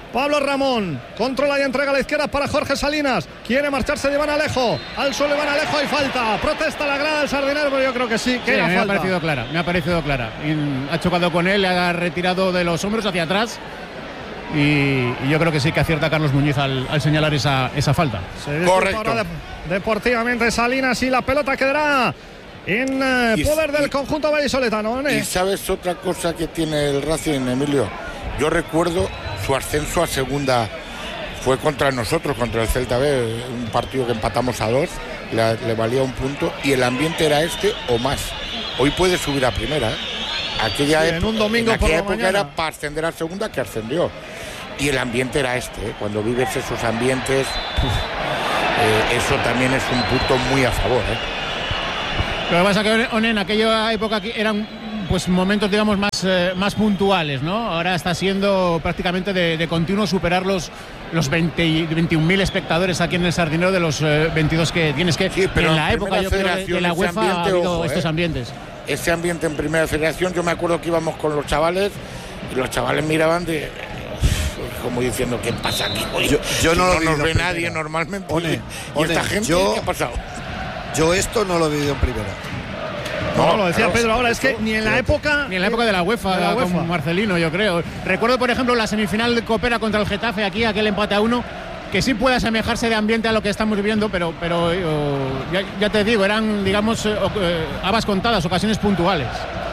Pablo Ramón controla y entrega a la izquierda para Jorge Salinas. Quiere marcharse de Iván Alejo. Al suelo Iván Alejo, hay falta. Protesta la grada del Sardinero, pero yo creo que sí, que sí, era me falta. ha parecido clara, me ha parecido clara. Y ha chocado con él, le ha retirado de los hombros hacia atrás. Y, y yo creo que sí que acierta Carlos Muñiz al, al señalar esa, esa falta. Se Correcto. Ahora de, deportivamente Salinas y la pelota quedará en eh, y, poder del y, conjunto vallisoletano. ¿eh? Y sabes otra cosa que tiene el Racing, Emilio. Yo recuerdo su ascenso a segunda, fue contra nosotros, contra el Celta B, un partido que empatamos a dos, le, le valía un punto y el ambiente era este o más. Hoy puede subir a primera, ¿eh? Aquella sí, época, en un domingo en por la época mañana era para ascender a segunda, que ascendió. Y el ambiente era este, ¿eh? Cuando vives esos ambientes, uf, eh, eso también es un punto muy a favor, ¿eh? Lo que pasa es que Onen, en aquella época eran pues momentos, digamos, más, eh, más puntuales, ¿no? Ahora está siendo prácticamente de, de continuo superar los, los veinte, veintiún mil espectadores aquí en el Sardinero de los eh, veintidós que tienes que... Sí, pero en la época yo creo que la UEFA ambiente, ha habido ojo, estos eh. ambientes. Ese ambiente en Primera Federación, yo me acuerdo que íbamos con los chavales y los chavales miraban de... como diciendo, ¿qué pasa aquí? Oye, yo, yo si no, no lo nos ve primera. nadie normalmente. One, y One, esta gente, yo, ¿qué ha pasado? Yo esto no lo he vivido en primera. No, no, lo decía Pedro ahora, es que ni en la época... Ni en la época de la UEFA, de la UEFA. Con Marcelino, yo creo. Recuerdo, por ejemplo, la semifinal de Copera contra el Getafe, aquí, aquel empate a uno, que sí puede asemejarse de ambiente a lo que estamos viviendo, pero, pero oh, ya, ya te digo, eran, digamos, eh, eh, habas contadas, ocasiones puntuales.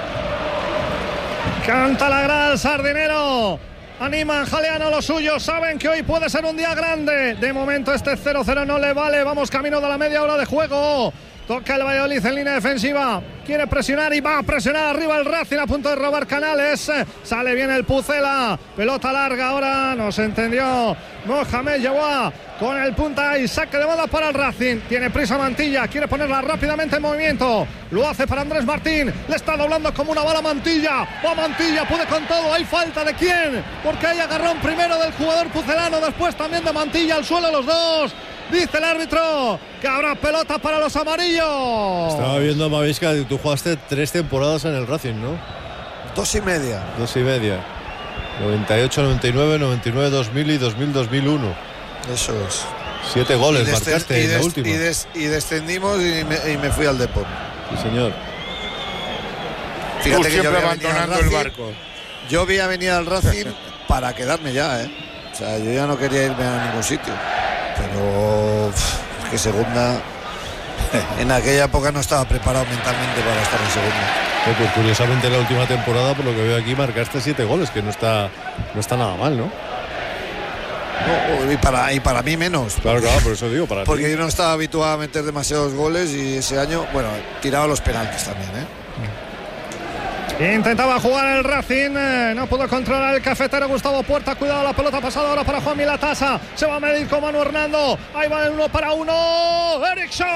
Canta la grada el Sardinero. Animan, jalean a los suyos, saben que hoy puede ser un día grande. De momento este cero cero no le vale, vamos camino de la media hora de juego. Toca el Valladolid en línea defensiva. Quiere presionar y va a presionar arriba el Racing a punto de robar canales. Sale bien el Pucela. Pelota larga ahora. No se entendió. Mohamed Yawa con el punta y saque de bola para el Racing. Tiene prisa Mantilla. Quiere ponerla rápidamente en movimiento. Lo hace para Andrés Martín. Le está doblando como una bala Mantilla. Va Mantilla. Puede con todo. ¿Hay falta de quién? Porque hay agarrón primero del jugador pucelano. Después también de Mantilla. Al suelo los dos. Dice el árbitro que habrá pelota para los amarillos. Estaba viendo, Mavisca, que tú jugaste tres temporadas en el Racing, ¿no? Dos y media. Dos y media. noventa y ocho, noventa y nueve, noventa y nueve, dos mil y dos mil, dos mil uno. Eso es. Siete goles marcaste en la última. Y, des, y descendimos y me, y me fui al Depor. Sí, señor. Fíjate Tú que yo siempre abandonando el barco. Yo vi a venir al Racing para quedarme ya, ¿eh? O sea, yo ya no quería irme a ningún sitio. Pero es que segunda, en aquella época no estaba preparado mentalmente para estar en segunda. Eh, pues curiosamente en la última temporada, por lo que veo aquí, marcaste siete goles, que no está, no está nada mal, ¿no? No, y para, y para mí menos. Claro, claro, por eso digo, para Porque ti. yo no estaba habituado a meter demasiados goles y ese año, bueno, tiraba los penaltis también, ¿eh? Intentaba jugar el Racing, eh, no pudo controlar el cafetero Gustavo Puerta. Cuidado, la pelota pasada ahora para Juan Milatasa. Se va a medir con Manu Hernando. Ahí va el uno para uno. Eriksson.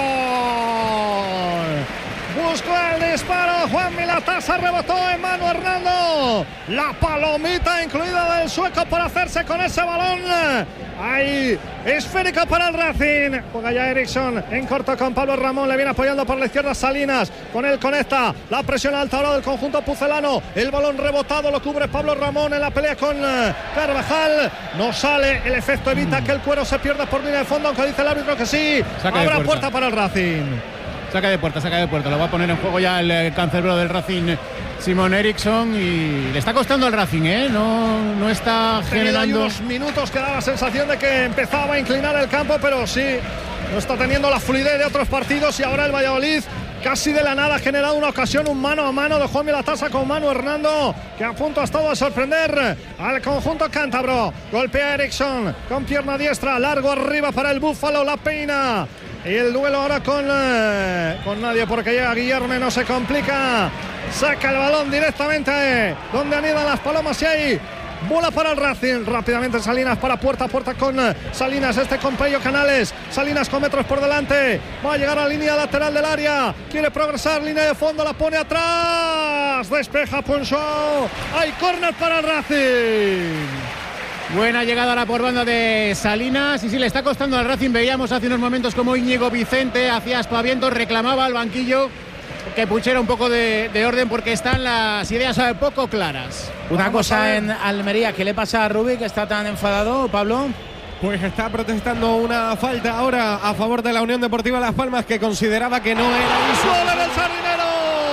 Buscó el disparo. Juan Milatasa rebotó en Manu Hernando. La palomita incluida del sueco para hacerse con ese balón. Ahí, esférica para el Racing. Juega ya Eriksson en corto con Pablo Ramón. Le viene apoyando por la izquierda Salinas. Con él conecta. La presión alta ahora del conjunto pucelano. El balón rebotado lo cubre Pablo Ramón en la pelea con Carvajal. No sale. El efecto evita que el cuero se pierda por línea de fondo, aunque dice el árbitro que sí. Saca Habrá puerta. puerta para el Racing. Saca de puerta, saca de puerta. Lo va a poner en juego ya el cancerbero del Racing, Simon Eriksson, y le está costando al Racing, ¿eh? No, no está generando... unos minutos que da la sensación de que empezaba a inclinar el campo, pero sí, no está teniendo la fluidez de otros partidos. Y ahora el Valladolid casi de la nada ha generado una ocasión, un mano a mano de Juan Milatasa con Manu Hernando, que a punto ha estado a sorprender al conjunto cántabro. Golpea a Eriksson con pierna diestra, largo arriba para el Búfalo, la peina. Y el duelo ahora con, eh, con nadie, porque llega Guillermo, no se complica. Saca el balón directamente eh, donde anidan las palomas y ahí bola para el Racing. Rápidamente Salinas para puerta a puerta con eh, Salinas, este con Pello Canales. Salinas con metros por delante. Va a llegar a la línea lateral del área. Quiere progresar, línea de fondo, la pone atrás. Despeja Punchó. Hay córner para el Racing. Buena llegada a la por banda de Salinas. Y sí, le está costando al Racing. Veíamos hace unos momentos como Íñigo Vicente hacía aspavientos, reclamaba al banquillo que pusiera un poco de, de orden porque están las ideas poco claras. Una Vamos cosa en Almería, ¿qué le pasa a Rubí que está tan enfadado, Pablo? Pues está protestando una falta ahora a favor de la Unión Deportiva Las Palmas, que consideraba que no era un ¡Gol en el Sardinero!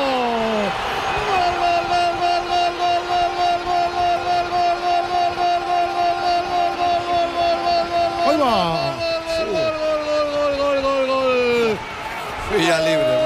¡Ahí va! Villa libre.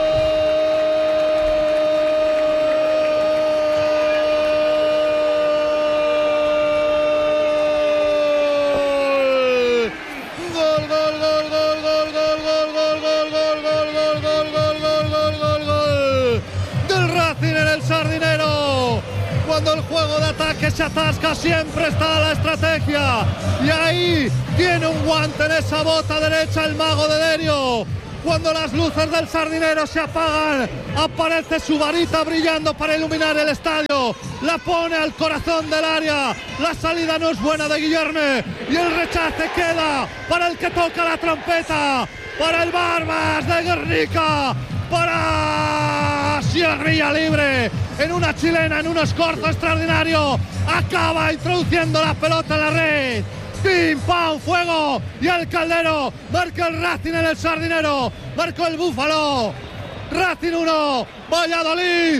Cuando el juego de ataque se atasca siempre está la estrategia y ahí tiene un guante en esa bota derecha el mago de Derio. Cuando las luces del Sardinero se apagan, aparece su varita brillando para iluminar el estadio, la pone al corazón del área, la salida no es buena de Guillerme y el rechace queda para el que toca la trompeta, para el Barbas de Guernica, para Sierra Libre, en una chilena, en un escorzo extraordinario, acaba introduciendo la pelota en la red. ¡Pim, pam, fuego! Y el Caldero marca el Racing en el Sardinero, marcó el Búfalo. Racing uno, Valladolid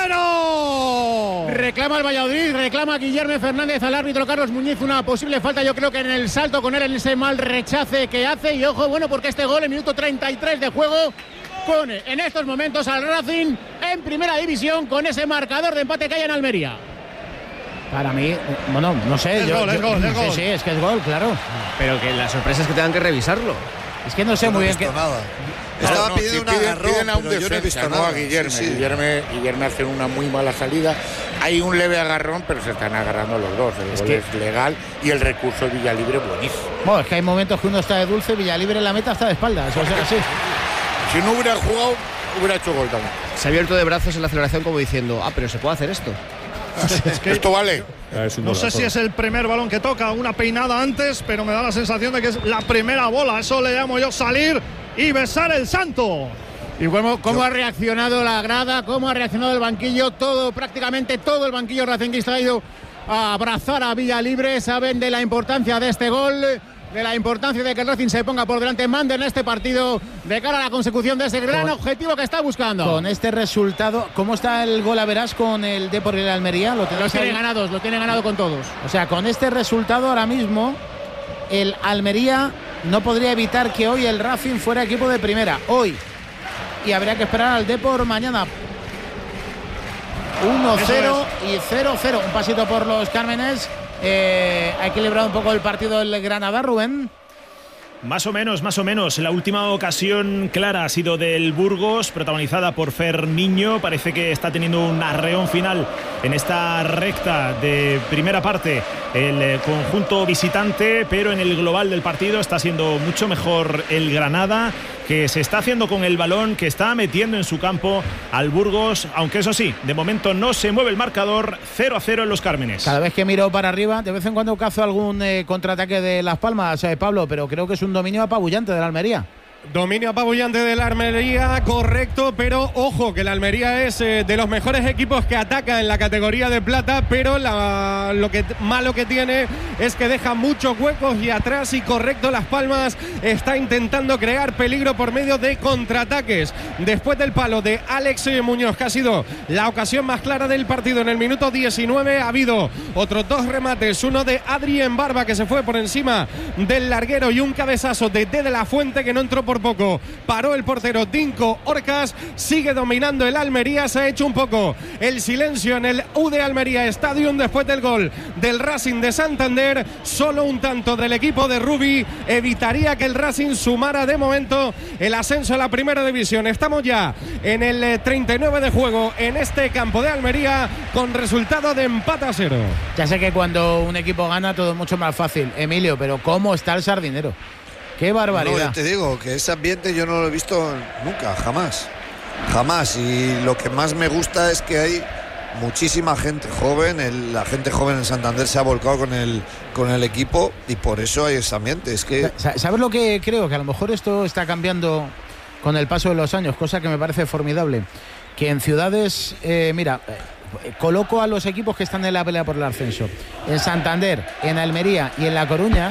cero. Reclama el Valladolid, reclama Guillermo Fernández al árbitro Carlos Muñiz una posible falta, yo creo que en el salto con él, en ese mal rechace que hace. Y ojo, bueno, porque este gol en minuto treinta y tres de juego pone en estos momentos al Racing en primera división con ese marcador de empate que hay en Almería. Para mí, bueno, no sé. Es yo, gol, yo, es gol, es sí, gol. sí, es que es gol, claro. Pero que la sorpresa es que tengan que revisarlo. Es que no sé Yo muy no he bien visto qué. nada. Claro, Estaba no, pidiendo si un piden, agarrón, piden a un pero yo no he defensa, visto no nada. a Guillermo. Sí, sí. Guillermo. Guillermo hace una muy mala salida. Hay un leve agarrón, pero se están agarrando los dos. El Es gol que- es legal y el recurso de Villalibre buenísimo. Bueno, es que hay momentos que uno está de dulce, Villalibre en la meta está de espaldas. O sea, sí. Si no hubiera jugado, hubiera hecho gol también. Se ha abierto de brazos en la celebración como diciendo, ah, pero se puede hacer esto. Es que Esto vale. no sé si es el primer balón que toca, una peinada antes, pero me da la sensación de que es la primera bola. Eso le llamo yo salir y besar el santo. Y cómo, cómo ha reaccionado la grada, cómo ha reaccionado el banquillo, todo, prácticamente todo el banquillo racinguista ha ido a abrazar a Villalibre. Saben de la importancia de este gol, de la importancia de que el Racing se ponga por delante, mande en este partido de cara a la consecución de ese gran Con- objetivo que está buscando. Con este resultado, ¿cómo está el gol a verás con el Depor y el Almería? Lo Los tenemos tiene ahí. ganados, los tiene ganado con todos. O sea, con este resultado ahora mismo, el Almería no podría evitar que hoy el Racing fuera equipo de primera. Hoy. Y habría que esperar al Depor mañana. uno cero y cero cero. Un pasito por los Cármenes. Eh, ha equilibrado un poco el partido el Granada, Rubén. Más o menos, más o menos. La última ocasión clara ha sido del Burgos, protagonizada por Fer Niño. Parece que está teniendo un arreón final en esta recta de primera parte el eh, conjunto visitante, pero en el global del partido está siendo mucho mejor el Granada, que se está haciendo con el balón, que está metiendo en su campo al Burgos, aunque eso sí, de momento no se mueve el marcador. Cero a cero en los Cármenes. Cada vez que miro para arriba, de vez en cuando cazo algún eh, contraataque de Las Palmas, eh, Pablo, pero creo que es un dominio apabullante de la Almería. Dominio apabullante de la Almería, correcto, pero ojo que la Almería es eh, de los mejores equipos que ataca en la categoría de plata, pero la, lo que malo que tiene es que deja muchos huecos y atrás, y correcto, Las Palmas está intentando crear peligro por medio de contraataques. Después del palo de Alex Muñoz, que ha sido la ocasión más clara del partido en el minuto diecinueve, ha habido otros dos remates, uno de Adrien Barba, que se fue por encima del larguero, y un cabezazo de D de la Fuente, que no entró por poco. Paró el portero Dinko Orcas. Sigue dominando el Almería. Se ha hecho un poco el silencio en el U D Almería Stadium después del gol del Racing de Santander. Solo un tanto del equipo de Rubí evitaría que el Racing sumara de momento el ascenso a la primera división. Estamos ya en el treinta y nueve de juego en este campo de Almería, con resultado de empate a cero. Ya sé que cuando un equipo gana todo es mucho más fácil, Emilio, pero ¿cómo está el Sardinero? ¡Qué barbaridad! No, yo te digo que ese ambiente yo no lo he visto nunca, jamás. Jamás. Y lo que más me gusta es que hay muchísima gente joven. El, la gente joven en Santander se ha volcado con el, con el equipo, y por eso hay ese ambiente. Es que... ¿Sabes lo que creo? Que a lo mejor esto está cambiando con el paso de los años, cosa que me parece formidable. Que en ciudades, eh, mira, eh, coloco a los equipos que están en la pelea por el ascenso. En Santander, en Almería y en La Coruña,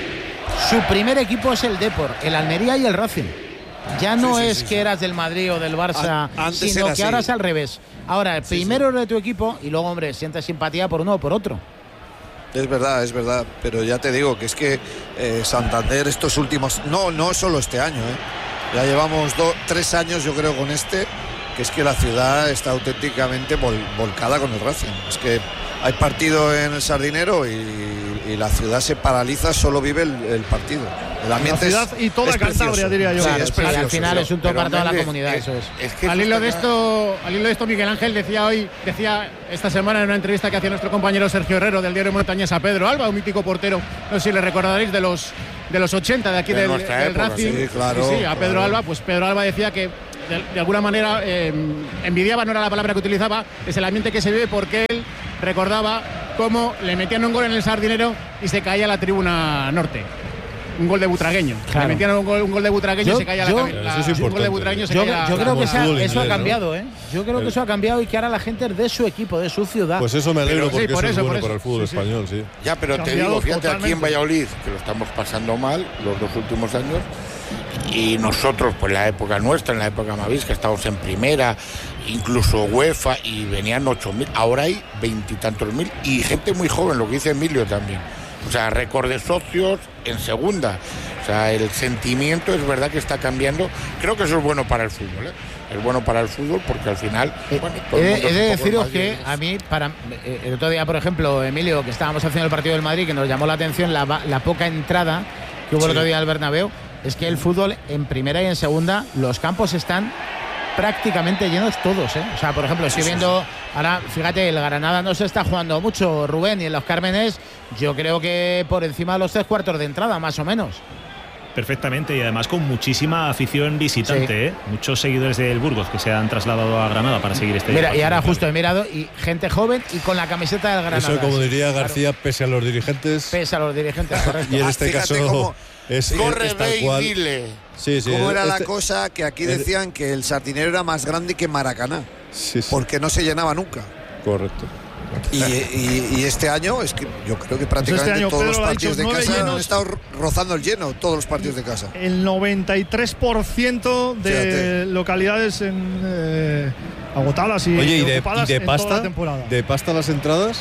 su primer equipo es el Depor, el Almería y el Racing. Ya no sí, sí, es sí, que sí. eras del Madrid o del Barça, An sino que así. Ahora es al revés. Ahora, el sí, primero sí. de tu equipo y luego, hombre, sientes simpatía por uno o por otro. Es verdad, es verdad, pero ya te digo que es que eh, Santander estos últimos, no, no solo este año, ¿eh? Ya llevamos do, tres años yo creo con este, que es que la ciudad está auténticamente vol, volcada con el Racing. Es que hay partido en el Sardinero y, y la ciudad se paraliza, solo vive el, el partido. El ambiente la ciudad es, y toda es Cantabria, diría yo. Sí, claro, es sí, al final es un todo para toda la comunidad, es, eso es. es que al, hilo de esto, al hilo de esto, Miguel Ángel decía hoy, decía esta semana en una entrevista que hacía nuestro compañero Sergio Herrero del diario Montañés a Pedro Alba, un mítico portero, no sé si le recordaréis, de los de los ochenta de aquí de del, del época, Racing. Sí, claro, sí, sí, a Pedro claro. Alba, pues Pedro Alba decía que de, de alguna manera eh, envidiaba, no era la palabra que utilizaba, es el ambiente que se vive porque él recordaba cómo le metían un gol en el Sardinero y se caía la tribuna norte. Un gol de Butragueño. Claro. Le metían un gol, un gol de Butragueño yo, y se caía yo, la, la es un gol de Butragueño se yo, caía yo la, creo que esa, inglés, eso ha cambiado, ¿no? ¿eh? Yo creo que eso ha cambiado y que ahora la gente es de su equipo, de su ciudad. Pues eso me alegro, pero, porque sí, por eso, eso, es bueno por eso. para el fútbol Sí, sí. español, sí. Ya, pero te digo, fíjate, aquí en Valladolid, que lo estamos pasando mal los dos últimos años, y nosotros, pues la época nuestra, en la época Mavis, que estábamos en primera, incluso UEFA, y venían ocho mil, ahora hay veintitantos mil, y gente muy joven, lo que dice Emilio también. O sea, récord de socios en segunda. O sea, el sentimiento es verdad que está cambiando. Creo que eso es bueno para el fútbol, ¿eh? Es bueno para el fútbol porque al final... Eh, bueno, todo el mundo he de es un poco deciros más que bien. a mí, para eh, el otro día, por ejemplo, Emilio, que estábamos haciendo el partido del Madrid, que nos llamó la atención la, la poca entrada que hubo sí. el otro día al Bernabéu, es que el fútbol en primera y en segunda, los campos están prácticamente llenos todos, ¿eh? O sea, por ejemplo, estoy viendo ahora, fíjate, el Granada no se está jugando mucho, Rubén, y en los Cármenes yo creo que por encima de los tres cuartos de entrada, más o menos. Perfectamente, y además con muchísima afición visitante, sí. ¿eh? Muchos seguidores del Burgos que se han trasladado a Granada para seguir este. Mira, y ahora justo he mirado, y gente joven y con la camiseta del Granada. Eso, como diría García, claro. pese a los dirigentes. Pese a los dirigentes, correcto. Y en este Fíjate caso cómo, es, corre, es tal ve y cual. dile. Sí, sí, ¿Cómo era este, la cosa? Que aquí decían que el Sardinero era más grande que Maracaná, sí, sí. porque no se llenaba nunca. Correcto. Y, y, y este año es que yo creo que prácticamente pues este año, todos Pedro los partidos de dicho, casa llenos, han estado rozando el lleno, todos los partidos de casa. El noventa y tres por ciento de Fíjate. localidades en, eh, agotadas y, Oye, ¿y de, ocupadas y de en toda pasta? la temporada. ¿De pasta las entradas?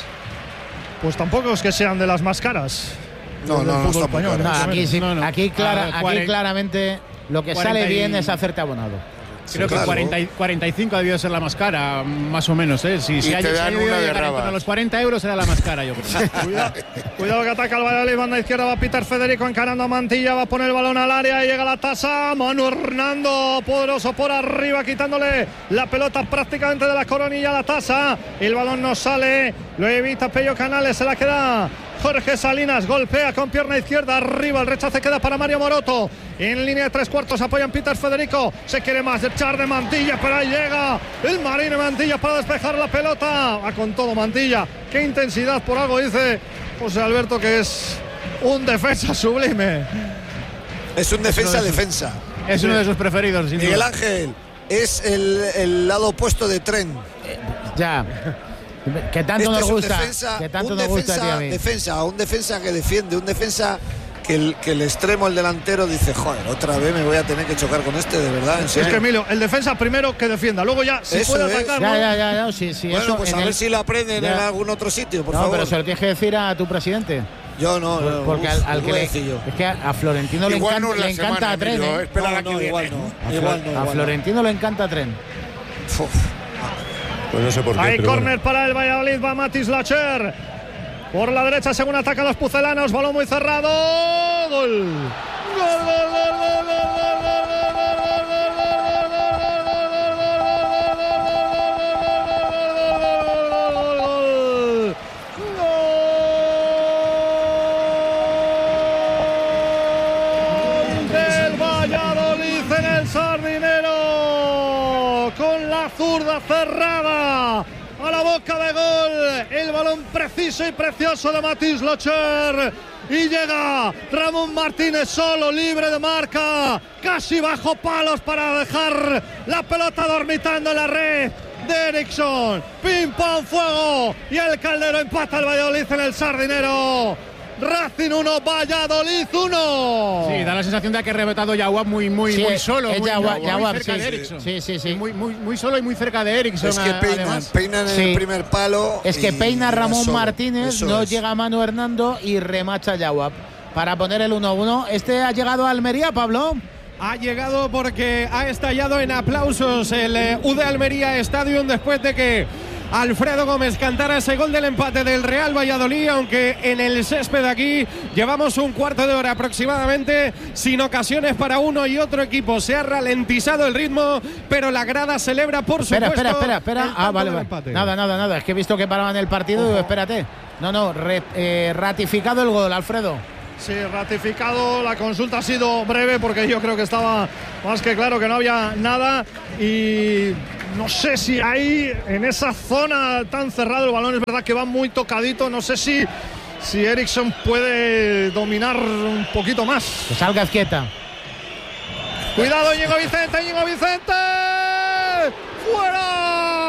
Pues tampoco es que sean de las más caras. No, no, no, está muy español, caro. No, aquí, sí, No, no. aquí, clara, Ah, aquí cuarenta claramente lo que cuarenta sale y- bien es hacerte abonado. Creo Sí, que claro. cuarenta y cuarenta y cinco ha debido ser la más cara, más o menos, ¿eh? Si, Y si te hay, si dan ha debido una de llegar en torno rabas. a los cuarenta euros era la más cara, yo creo. Cuidado, cuidado que ataca el Valladolid, banda izquierda va Peter Federico encarando a Mantilla, va a poner el balón al área, llega la tasa, Manu Hernando, poderoso por arriba, quitándole la pelota prácticamente de la coronilla a la tasa, el balón no sale, lo evita Pello Canales, se la queda Jorge Salinas, golpea con pierna izquierda, arriba, el rechace queda para Mario Moroto, en línea de tres cuartos apoyan Peter Federico, se quiere más echar de Mantilla, pero ahí llega el Marino Mantilla para despejar la pelota, va con todo Mantilla, qué intensidad, por algo dice José Alberto que es un defensa sublime. Es un defensa-defensa. Es uno de sus preferidos, sin Miguel duda. Ángel es el, el lado opuesto de Tren. Ya. Que tanto Este nos es un gusta. defensa, Que tanto un nos gusta, defensa, tío, a mí. defensa, un defensa que defiende, un defensa que el, que el extremo, el delantero, dice, joder, otra vez me voy a tener que chocar con este, de verdad, en Es serio. que Emilio, el defensa primero que defienda, luego ya si Eso puede es. atacar, Ya, ¿no? ya, ya, ya, sí, sí, Bueno, eso pues en a ver el- si lo aprenden Ya. en algún otro sitio, por no, favor. pero se lo tienes que decir a tu presidente. Yo no, no, Porque uf, al, al lo que voy a le, decir yo. es que a, a Florentino le Igual encanta, no es la le encanta semana, a Tren, Emilio, ¿eh? espera la No, que no, viene. igual no. A, Flo- Igual no, a igual no. Florentino le encanta Tren. Uf. Pues no sé por qué. Hay pero córner bueno. para el Valladolid, va Matis Lacher. Por la derecha, según atacan los pucelanos, balón muy cerrado. Gol. Gol, gol, gol, gol, gol, gol, del Valladolid en el Sardinero, con la zurda cerrada a la boca de gol, el balón preciso y precioso de Matisse Locher. Y llega Ramón Martínez solo, libre de marca, casi bajo palos para dejar la pelota dormitando en la red de Eriksson. Pim pam fuego y el Caldero empata el Valladolid en el Sardinero. Racing uno, Valladolid uno. Sí, da la sensación de que ha rebotado Jawab muy, muy, sí, muy solo. Es muy, Jawab, muy Jawab, cerca sí, de Eriksson. Sí, sí, sí. Muy, muy, muy solo y muy cerca de Eriksson. Es que peinan, peinan en sí. el primer palo. Es que peina Ramón solo. Martínez, Eso no es. llega Manu Hernando y remacha Jawab para poner el uno uno. Este ha llegado a Almería, Pablo. Ha llegado porque ha estallado en aplausos el eh, U D Almería Stadium después de que Alfredo Gómez cantara ese gol del empate del Real Valladolid, aunque en el césped aquí llevamos un cuarto de hora aproximadamente sin ocasiones para uno y otro equipo. Se ha ralentizado el ritmo, pero la grada celebra por espera, supuesto. Espera, espera, espera. Ah, vale, vale. Nada, nada, nada. Es que he visto que paraban el partido y digo, espérate. No, no, re, eh, ratificado el gol, Alfredo. Sí, ratificado. La consulta ha sido breve porque yo creo que estaba más que claro que no había nada. Y no sé si ahí, en esa zona tan cerrada, el balón es verdad que va muy tocadito. No sé si, si Eriksson puede dominar un poquito más. Que salga quieta. Cuidado, Íñigo Vicente, Íñigo Vicente. ¡Fuera!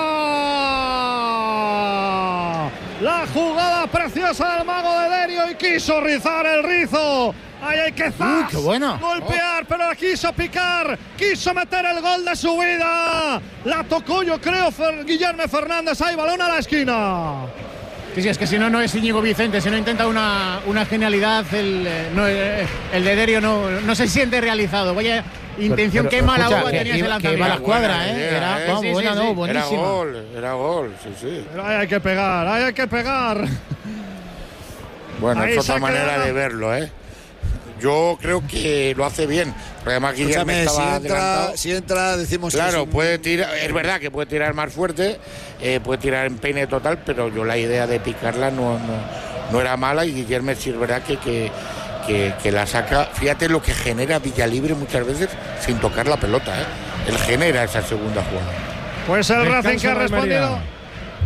La jugada preciosa del mago de Derio y quiso rizar el rizo. Ahí hay que zas, qué bueno. golpear, oh. pero la quiso picar, quiso meter el gol de su vida. La tocó, yo creo, Fer, Guillermo Fernández. Ahí, balón a la esquina. Sí, sí, es que si no, no es Íñigo Vicente. Si no intenta una, una genialidad, el, no, el de Derio no, no se siente realizado. Vaya intención, qué mala uva tenía ese lanzamiento. Que iba a la escuadra, ¿eh? Idea, era ¿eh? vamos, Sí, buena, sí, no, sí. buenísima. Era gol, era gol, sí, sí. Pero ahí hay que pegar, ahí hay que pegar. Bueno, Ahí es otra se manera queda. de verlo, ¿eh? Yo creo que lo hace bien. Porque además Guillermo Escúchame, estaba si entra, adelantado. si entra, decimos que Claro, es un- puede tirar, es verdad que puede tirar más fuerte, eh, puede tirar en peine total, pero yo la idea de picarla no, no, no era mala y Guillermo sí es verdad que, que, que, que la saca. Fíjate lo que genera Villalibre muchas veces sin tocar la pelota, ¿eh? Él genera esa segunda jugada. Pues el Descanso Racing que ha de Almería. respondido.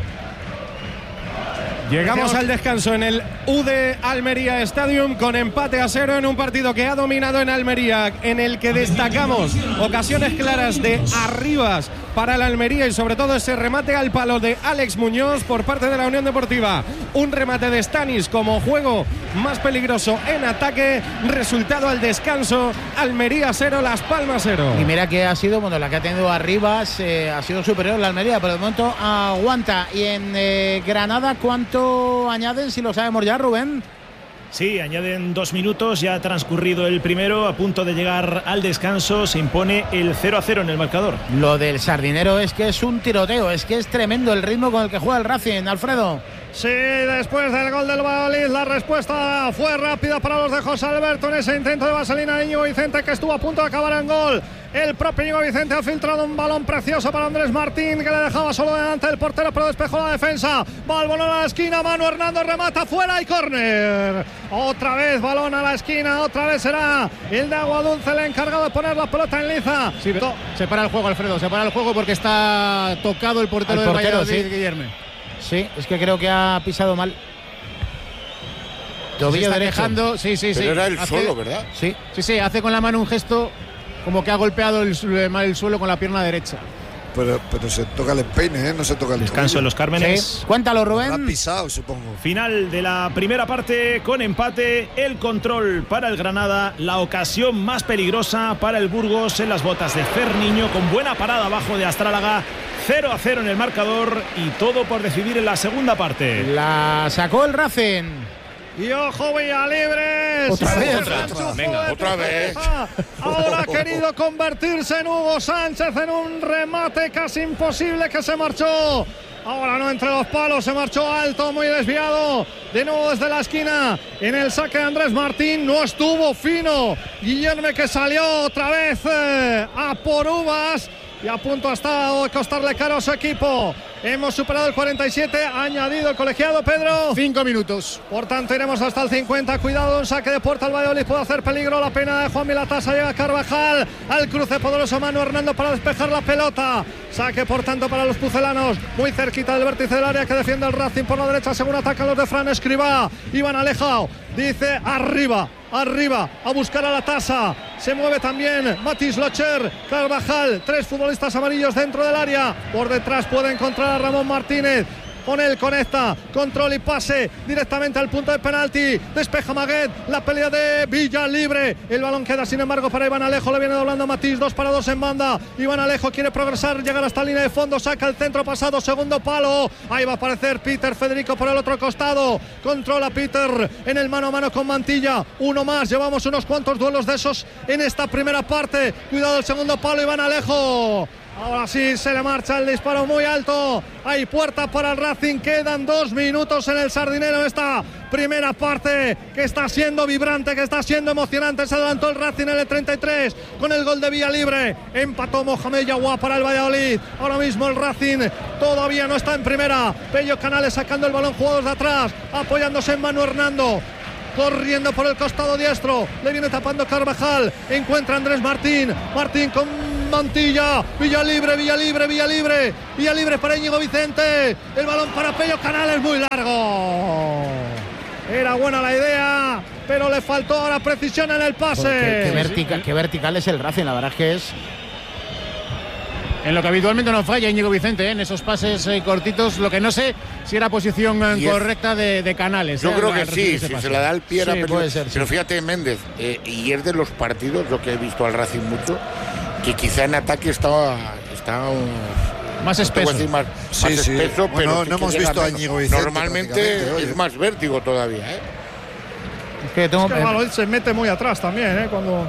Llegamos al descanso en el U D Almería Stadium con empate a cero en un partido que ha dominado en Almería, en el que destacamos ocasiones claras de Arribas para la Almería y sobre todo ese remate al palo de Alex Muñoz por parte de la Unión Deportiva. Un remate de Stanis como juego más peligroso en ataque. Resultado al descanso, Almería cero, Las Palmas cero. Y mira que ha sido, bueno, la que ha tenido Arribas eh, ha sido superior la Almería, pero de momento aguanta. Y en eh, Granada, ¿cuánto añaden, si lo sabemos ya, Rubén? Sí, añaden dos minutos, ya ha transcurrido el primero, a punto de llegar al descanso, se impone el cero a cero en el marcador. Lo del Sardinero es que es un tiroteo, es que es tremendo el ritmo con el que juega el Racing, Alfredo. Sí, después del gol del Valladolid, la respuesta fue rápida para los de José Alberto en ese intento de vaselina de Íñigo Vicente, que estuvo a punto de acabar en gol. El propio Íñigo Vicente ha filtrado un balón precioso para Andrés Martín, que le dejaba solo delante del portero, pero despejó la defensa. Va el balón a la esquina, Manu Hernando remata fuera y córner. Otra vez balón a la esquina, otra vez será el de Aguadulce el encargado de poner la pelota en liza. Sí, pero se para el juego, Alfredo, se para el juego porque está tocado el portero Al del portero, Valladolid, sí. Guillermo. Sí, es que creo que ha pisado mal. Se Tobillo está derecho. quejando, sí, sí, sí. Pero era él Hace- solo, ¿verdad? Sí. Sí, sí, hace con la mano un gesto como que ha golpeado el, su- mal el suelo con la pierna derecha. Pero, pero se toca el empeine, ¿eh? No se toca el Descanso en los Cármenes. Sí. Cuéntalo, tobillo. Lo ha Rubén. pisado, supongo. Final de la primera parte con empate, el control para el Granada, la ocasión más peligrosa para el Burgos en las botas de Ferniño, con buena parada abajo de Astrálaga, cero a cero en el marcador y todo por decidir en la segunda parte. La sacó el Racing. Y ojo, Villalibre. Otra vez. Otra, otra. Venga, otra vez. Ahora ha querido convertirse en Hugo Sánchez en un remate casi imposible que se marchó. Ahora no entre los palos, se marchó alto, muy desviado. De nuevo desde la esquina. En el saque de Andrés Martín no estuvo fino. Guillermo que salió otra vez eh, a por uvas. y a punto hasta de costarle caro a su equipo. Hemos superado el cuarenta y siete, ha añadido el colegiado Pedro. Cinco minutos. Por tanto, iremos hasta el cincuenta. Cuidado, un saque de puerta al Valladolid, puede hacer peligro. La pena de Juan Milatasa, llega Carvajal al cruce, poderoso Manu Hernando para despejar la pelota. Saque, por tanto, para los pucelanos, muy cerquita del vértice del área que defiende el Racing por la derecha, según atacan los de Fran Escribá. Iván Alejo dice arriba, arriba, a buscar a la tasa. Se mueve también Matis Locher, Carvajal, tres futbolistas amarillos dentro del área. Por detrás puede encontrar a Ramón Martínez. Con él conecta, control y pase directamente al punto de penalti. Despeja Maguet, la pelea de Villalibre. El balón queda sin embargo para Iván Alejo. Le viene doblando Matís, dos para dos en banda. Iván Alejo quiere progresar, llegar hasta línea de fondo. Saca el centro pasado, segundo palo. Ahí va a aparecer Peter Federico por el otro costado. Controla Peter en el mano a mano con Mantilla. Uno más, llevamos unos cuantos duelos de esos en esta primera parte. Cuidado el segundo palo, Iván Alejo. Ahora sí se le marcha el disparo muy alto. Hay puerta para el Racing. Quedan dos minutos en el Sardinero. Esta primera parte que está siendo vibrante, que está siendo emocionante. Se adelantó el Racing en el treinta y tres con el gol de Villalibre. Empató Mohamed Yaguá para el Valladolid. Ahora mismo el Racing todavía no está en primera. Pello Canales sacando el balón, jugadores de atrás, apoyándose en Manu Hernando. Corriendo por el costado diestro, le viene tapando Carvajal, encuentra Andrés Martín, Martín con Mantilla, Villalibre, Villalibre, Villalibre, Villalibre para Íñigo Vicente, el balón para Pello Canales, muy largo. Era buena la idea, pero le faltó ahora precisión en el pase. Qué, qué, vertica, qué vertical es el Racing, la verdad es que es... En lo que habitualmente no falla Íñigo Vicente, ¿eh? En esos pases eh, cortitos. Lo que no sé si era posición eh, correcta de, de Canales. Yo ¿eh? creo que sí, si se la da el pie. Sí, era puede ser, pero sí. fíjate, Méndez, eh, y es de los partidos, lo que he visto al Racing mucho, que quizá en ataque estaba... estaba uh, más espeso. No más, sí, más sí. espeso, Bueno, pero no hemos visto a Íñigo Vicente. Normalmente es más vértigo todavía, ¿eh? Es que, tengo... es que el Valladolid se mete muy atrás también, ¿eh? Cuando...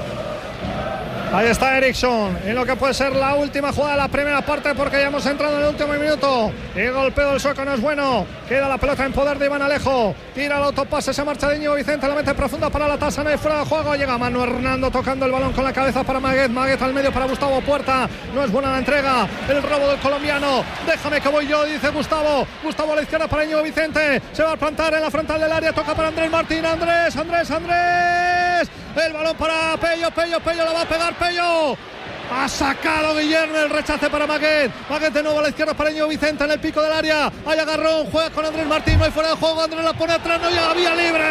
Ahí está Eriksson, en lo que puede ser la última jugada de la primera parte, porque ya hemos entrado en el último minuto. El golpeo del sueco no es bueno. Queda la pelota en poder de Iván Alejo. Tira el autopase, se marcha de Íñigo Vicente, la mete profunda para la tasa, no hay fuera de juego. Llega Manu Hernando tocando el balón con la cabeza para Maguet. Maguet al medio para Gustavo Puerta. No es buena la entrega. El robo del colombiano. Déjame que voy yo, dice Gustavo. Gustavo a la izquierda para Íñigo Vicente. Se va a plantar en la frontal del área. Toca para Andrés Martín. Andrés, Andrés, Andrés. El balón para Pello, Pello, Pello, la va a pegar Pello. Ha sacado Guillermo, el rechace para Maguet. Maguet de nuevo a la izquierda para Íñigo Vicente en el pico del área. Hay agarrón, juega con Andrés Martín, no hay fuera de juego. Andrés la pone atrás, no llega Vía Libre.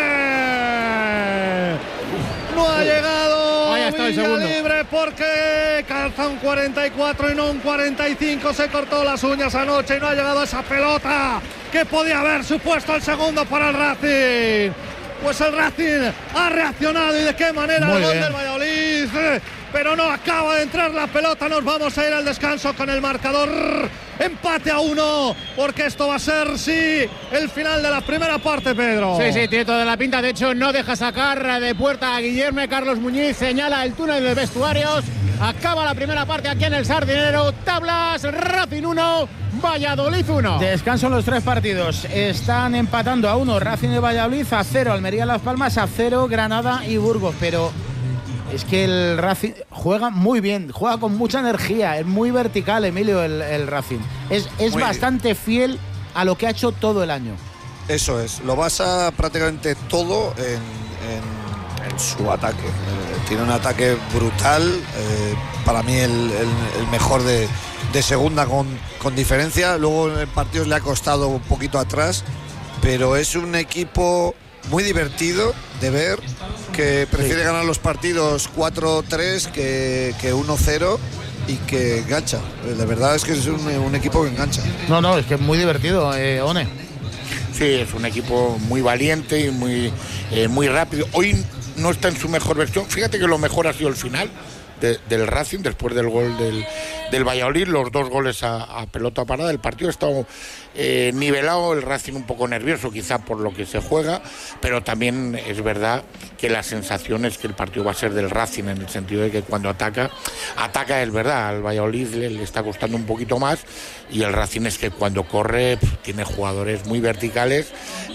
No ha llegado Vía Libre porque calza un cuarenta y cuatro y no un cuarenta y cinco. Se cortó las uñas anoche y no ha llegado esa pelota que podía haber supuesto el segundo para el Racing. Pues el Racing ha reaccionado, y de qué manera. Muy el gol bien del Valladolid, pero no acaba de entrar la pelota. Nos vamos a ir al descanso con el marcador empate a uno, porque esto va a ser, sí, el final de la primera parte, Pedro. Sí, sí, tiene toda la pinta. De hecho, no deja sacar de puerta a Guillermo. Carlos Muñiz señala el túnel de vestuarios. Acaba la primera parte aquí en el Sardinero. Tablas, Racing uno, Valladolid uno. Descanso en los tres partidos. Están empatando a uno Racing de Valladolid, a cero Almería Las Palmas, a cero Granada y Burgos. Pero es que el Racing juega muy bien, juega con mucha energía, es muy vertical, Emilio, el, el Racing. Es, es bastante fiel a lo que ha hecho todo el año. Eso es, lo basa prácticamente todo en, en, en su ataque. Eh, tiene un ataque brutal, eh, para mí el, el, el mejor de, de segunda con, con diferencia. Luego en partidos le ha costado un poquito atrás, pero es un equipo muy divertido de ver, que prefiere sí. ganar los partidos cuatro tres que, que uno cero y que engancha. La verdad es que es un, un equipo que engancha. No, no, es que es muy divertido, eh, One. Sí, es un equipo muy valiente y muy, eh, muy rápido. Hoy no está en su mejor versión. Fíjate que lo mejor ha sido el final de, del Racing, después del gol del, del Valladolid, los dos goles a, a pelota parada. El partido ha estado eh, nivelado, el Racing un poco nervioso quizá por lo que se juega, pero también es verdad que la sensación es que el partido va a ser del Racing, en el sentido de que cuando ataca, ataca es verdad, al Valladolid le, le está costando un poquito más, y el Racing es que cuando corre pff, tiene jugadores muy verticales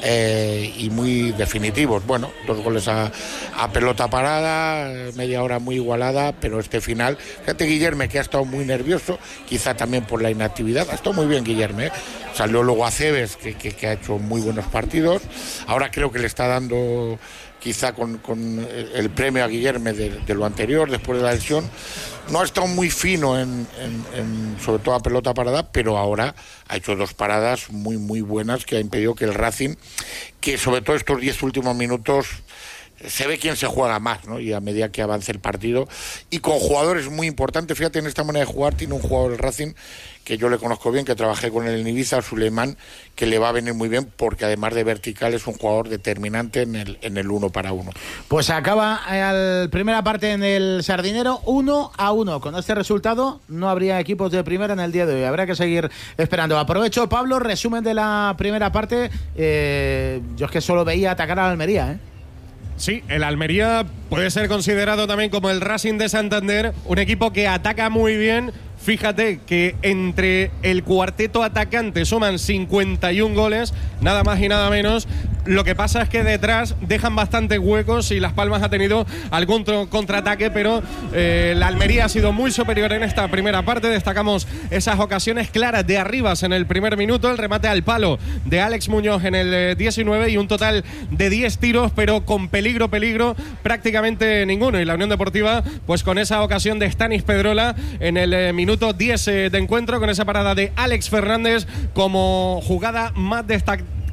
eh, y muy definitivos. Bueno, dos goles a, a pelota parada, media hora muy igualada, pero pero este final, fíjate Guillerme, que ha estado muy nervioso, quizá también por la inactividad, ha estado muy bien Guillerme, ¿eh? Salió luego Aceves, que, que, que ha hecho muy buenos partidos, ahora creo que le está dando quizá con, con el premio a Guillerme de, de lo anterior, después de la lesión. No ha estado muy fino, en, en, en, sobre todo a pelota parada, pero ahora ha hecho dos paradas muy, muy buenas que ha impedido que el Racing, que sobre todo estos diez últimos minutos, se ve quién se juega más, ¿no? Y a medida que avance el partido, y con jugadores muy importantes, fíjate, en esta manera de jugar tiene un jugador del Racing que yo le conozco bien, que trabajé con él en Ibiza, Suleimán, que le va a venir muy bien porque además de vertical es un jugador determinante en el, en el uno para uno. Pues acaba la primera parte en el Sardinero uno a uno. Con este resultado no habría equipos de primera en el día de hoy. Habrá que seguir esperando. Aprovecho, Pablo, resumen de la primera parte. Eh, yo es que solo veía atacar a la Almería, ¿eh? Sí, el Almería puede ser considerado también como el Racing de Santander, un equipo que ataca muy bien. Fíjate que entre el cuarteto atacante suman cincuenta y un goles, nada más y nada menos. Lo que pasa es que detrás dejan bastantes huecos y Las Palmas ha tenido algún contraataque, pero eh, la Almería ha sido muy superior en esta primera parte. Destacamos esas ocasiones claras de Arribas en el primer minuto, el remate al palo de Alex Muñoz en el eh, diecinueve y un total de diez tiros, pero con peligro, peligro prácticamente ninguno. Y la Unión Deportiva, pues con esa ocasión de Stanis Pedrola en el eh, minuto diez de encuentro, con esa parada de Alex Fernández como jugada más destacada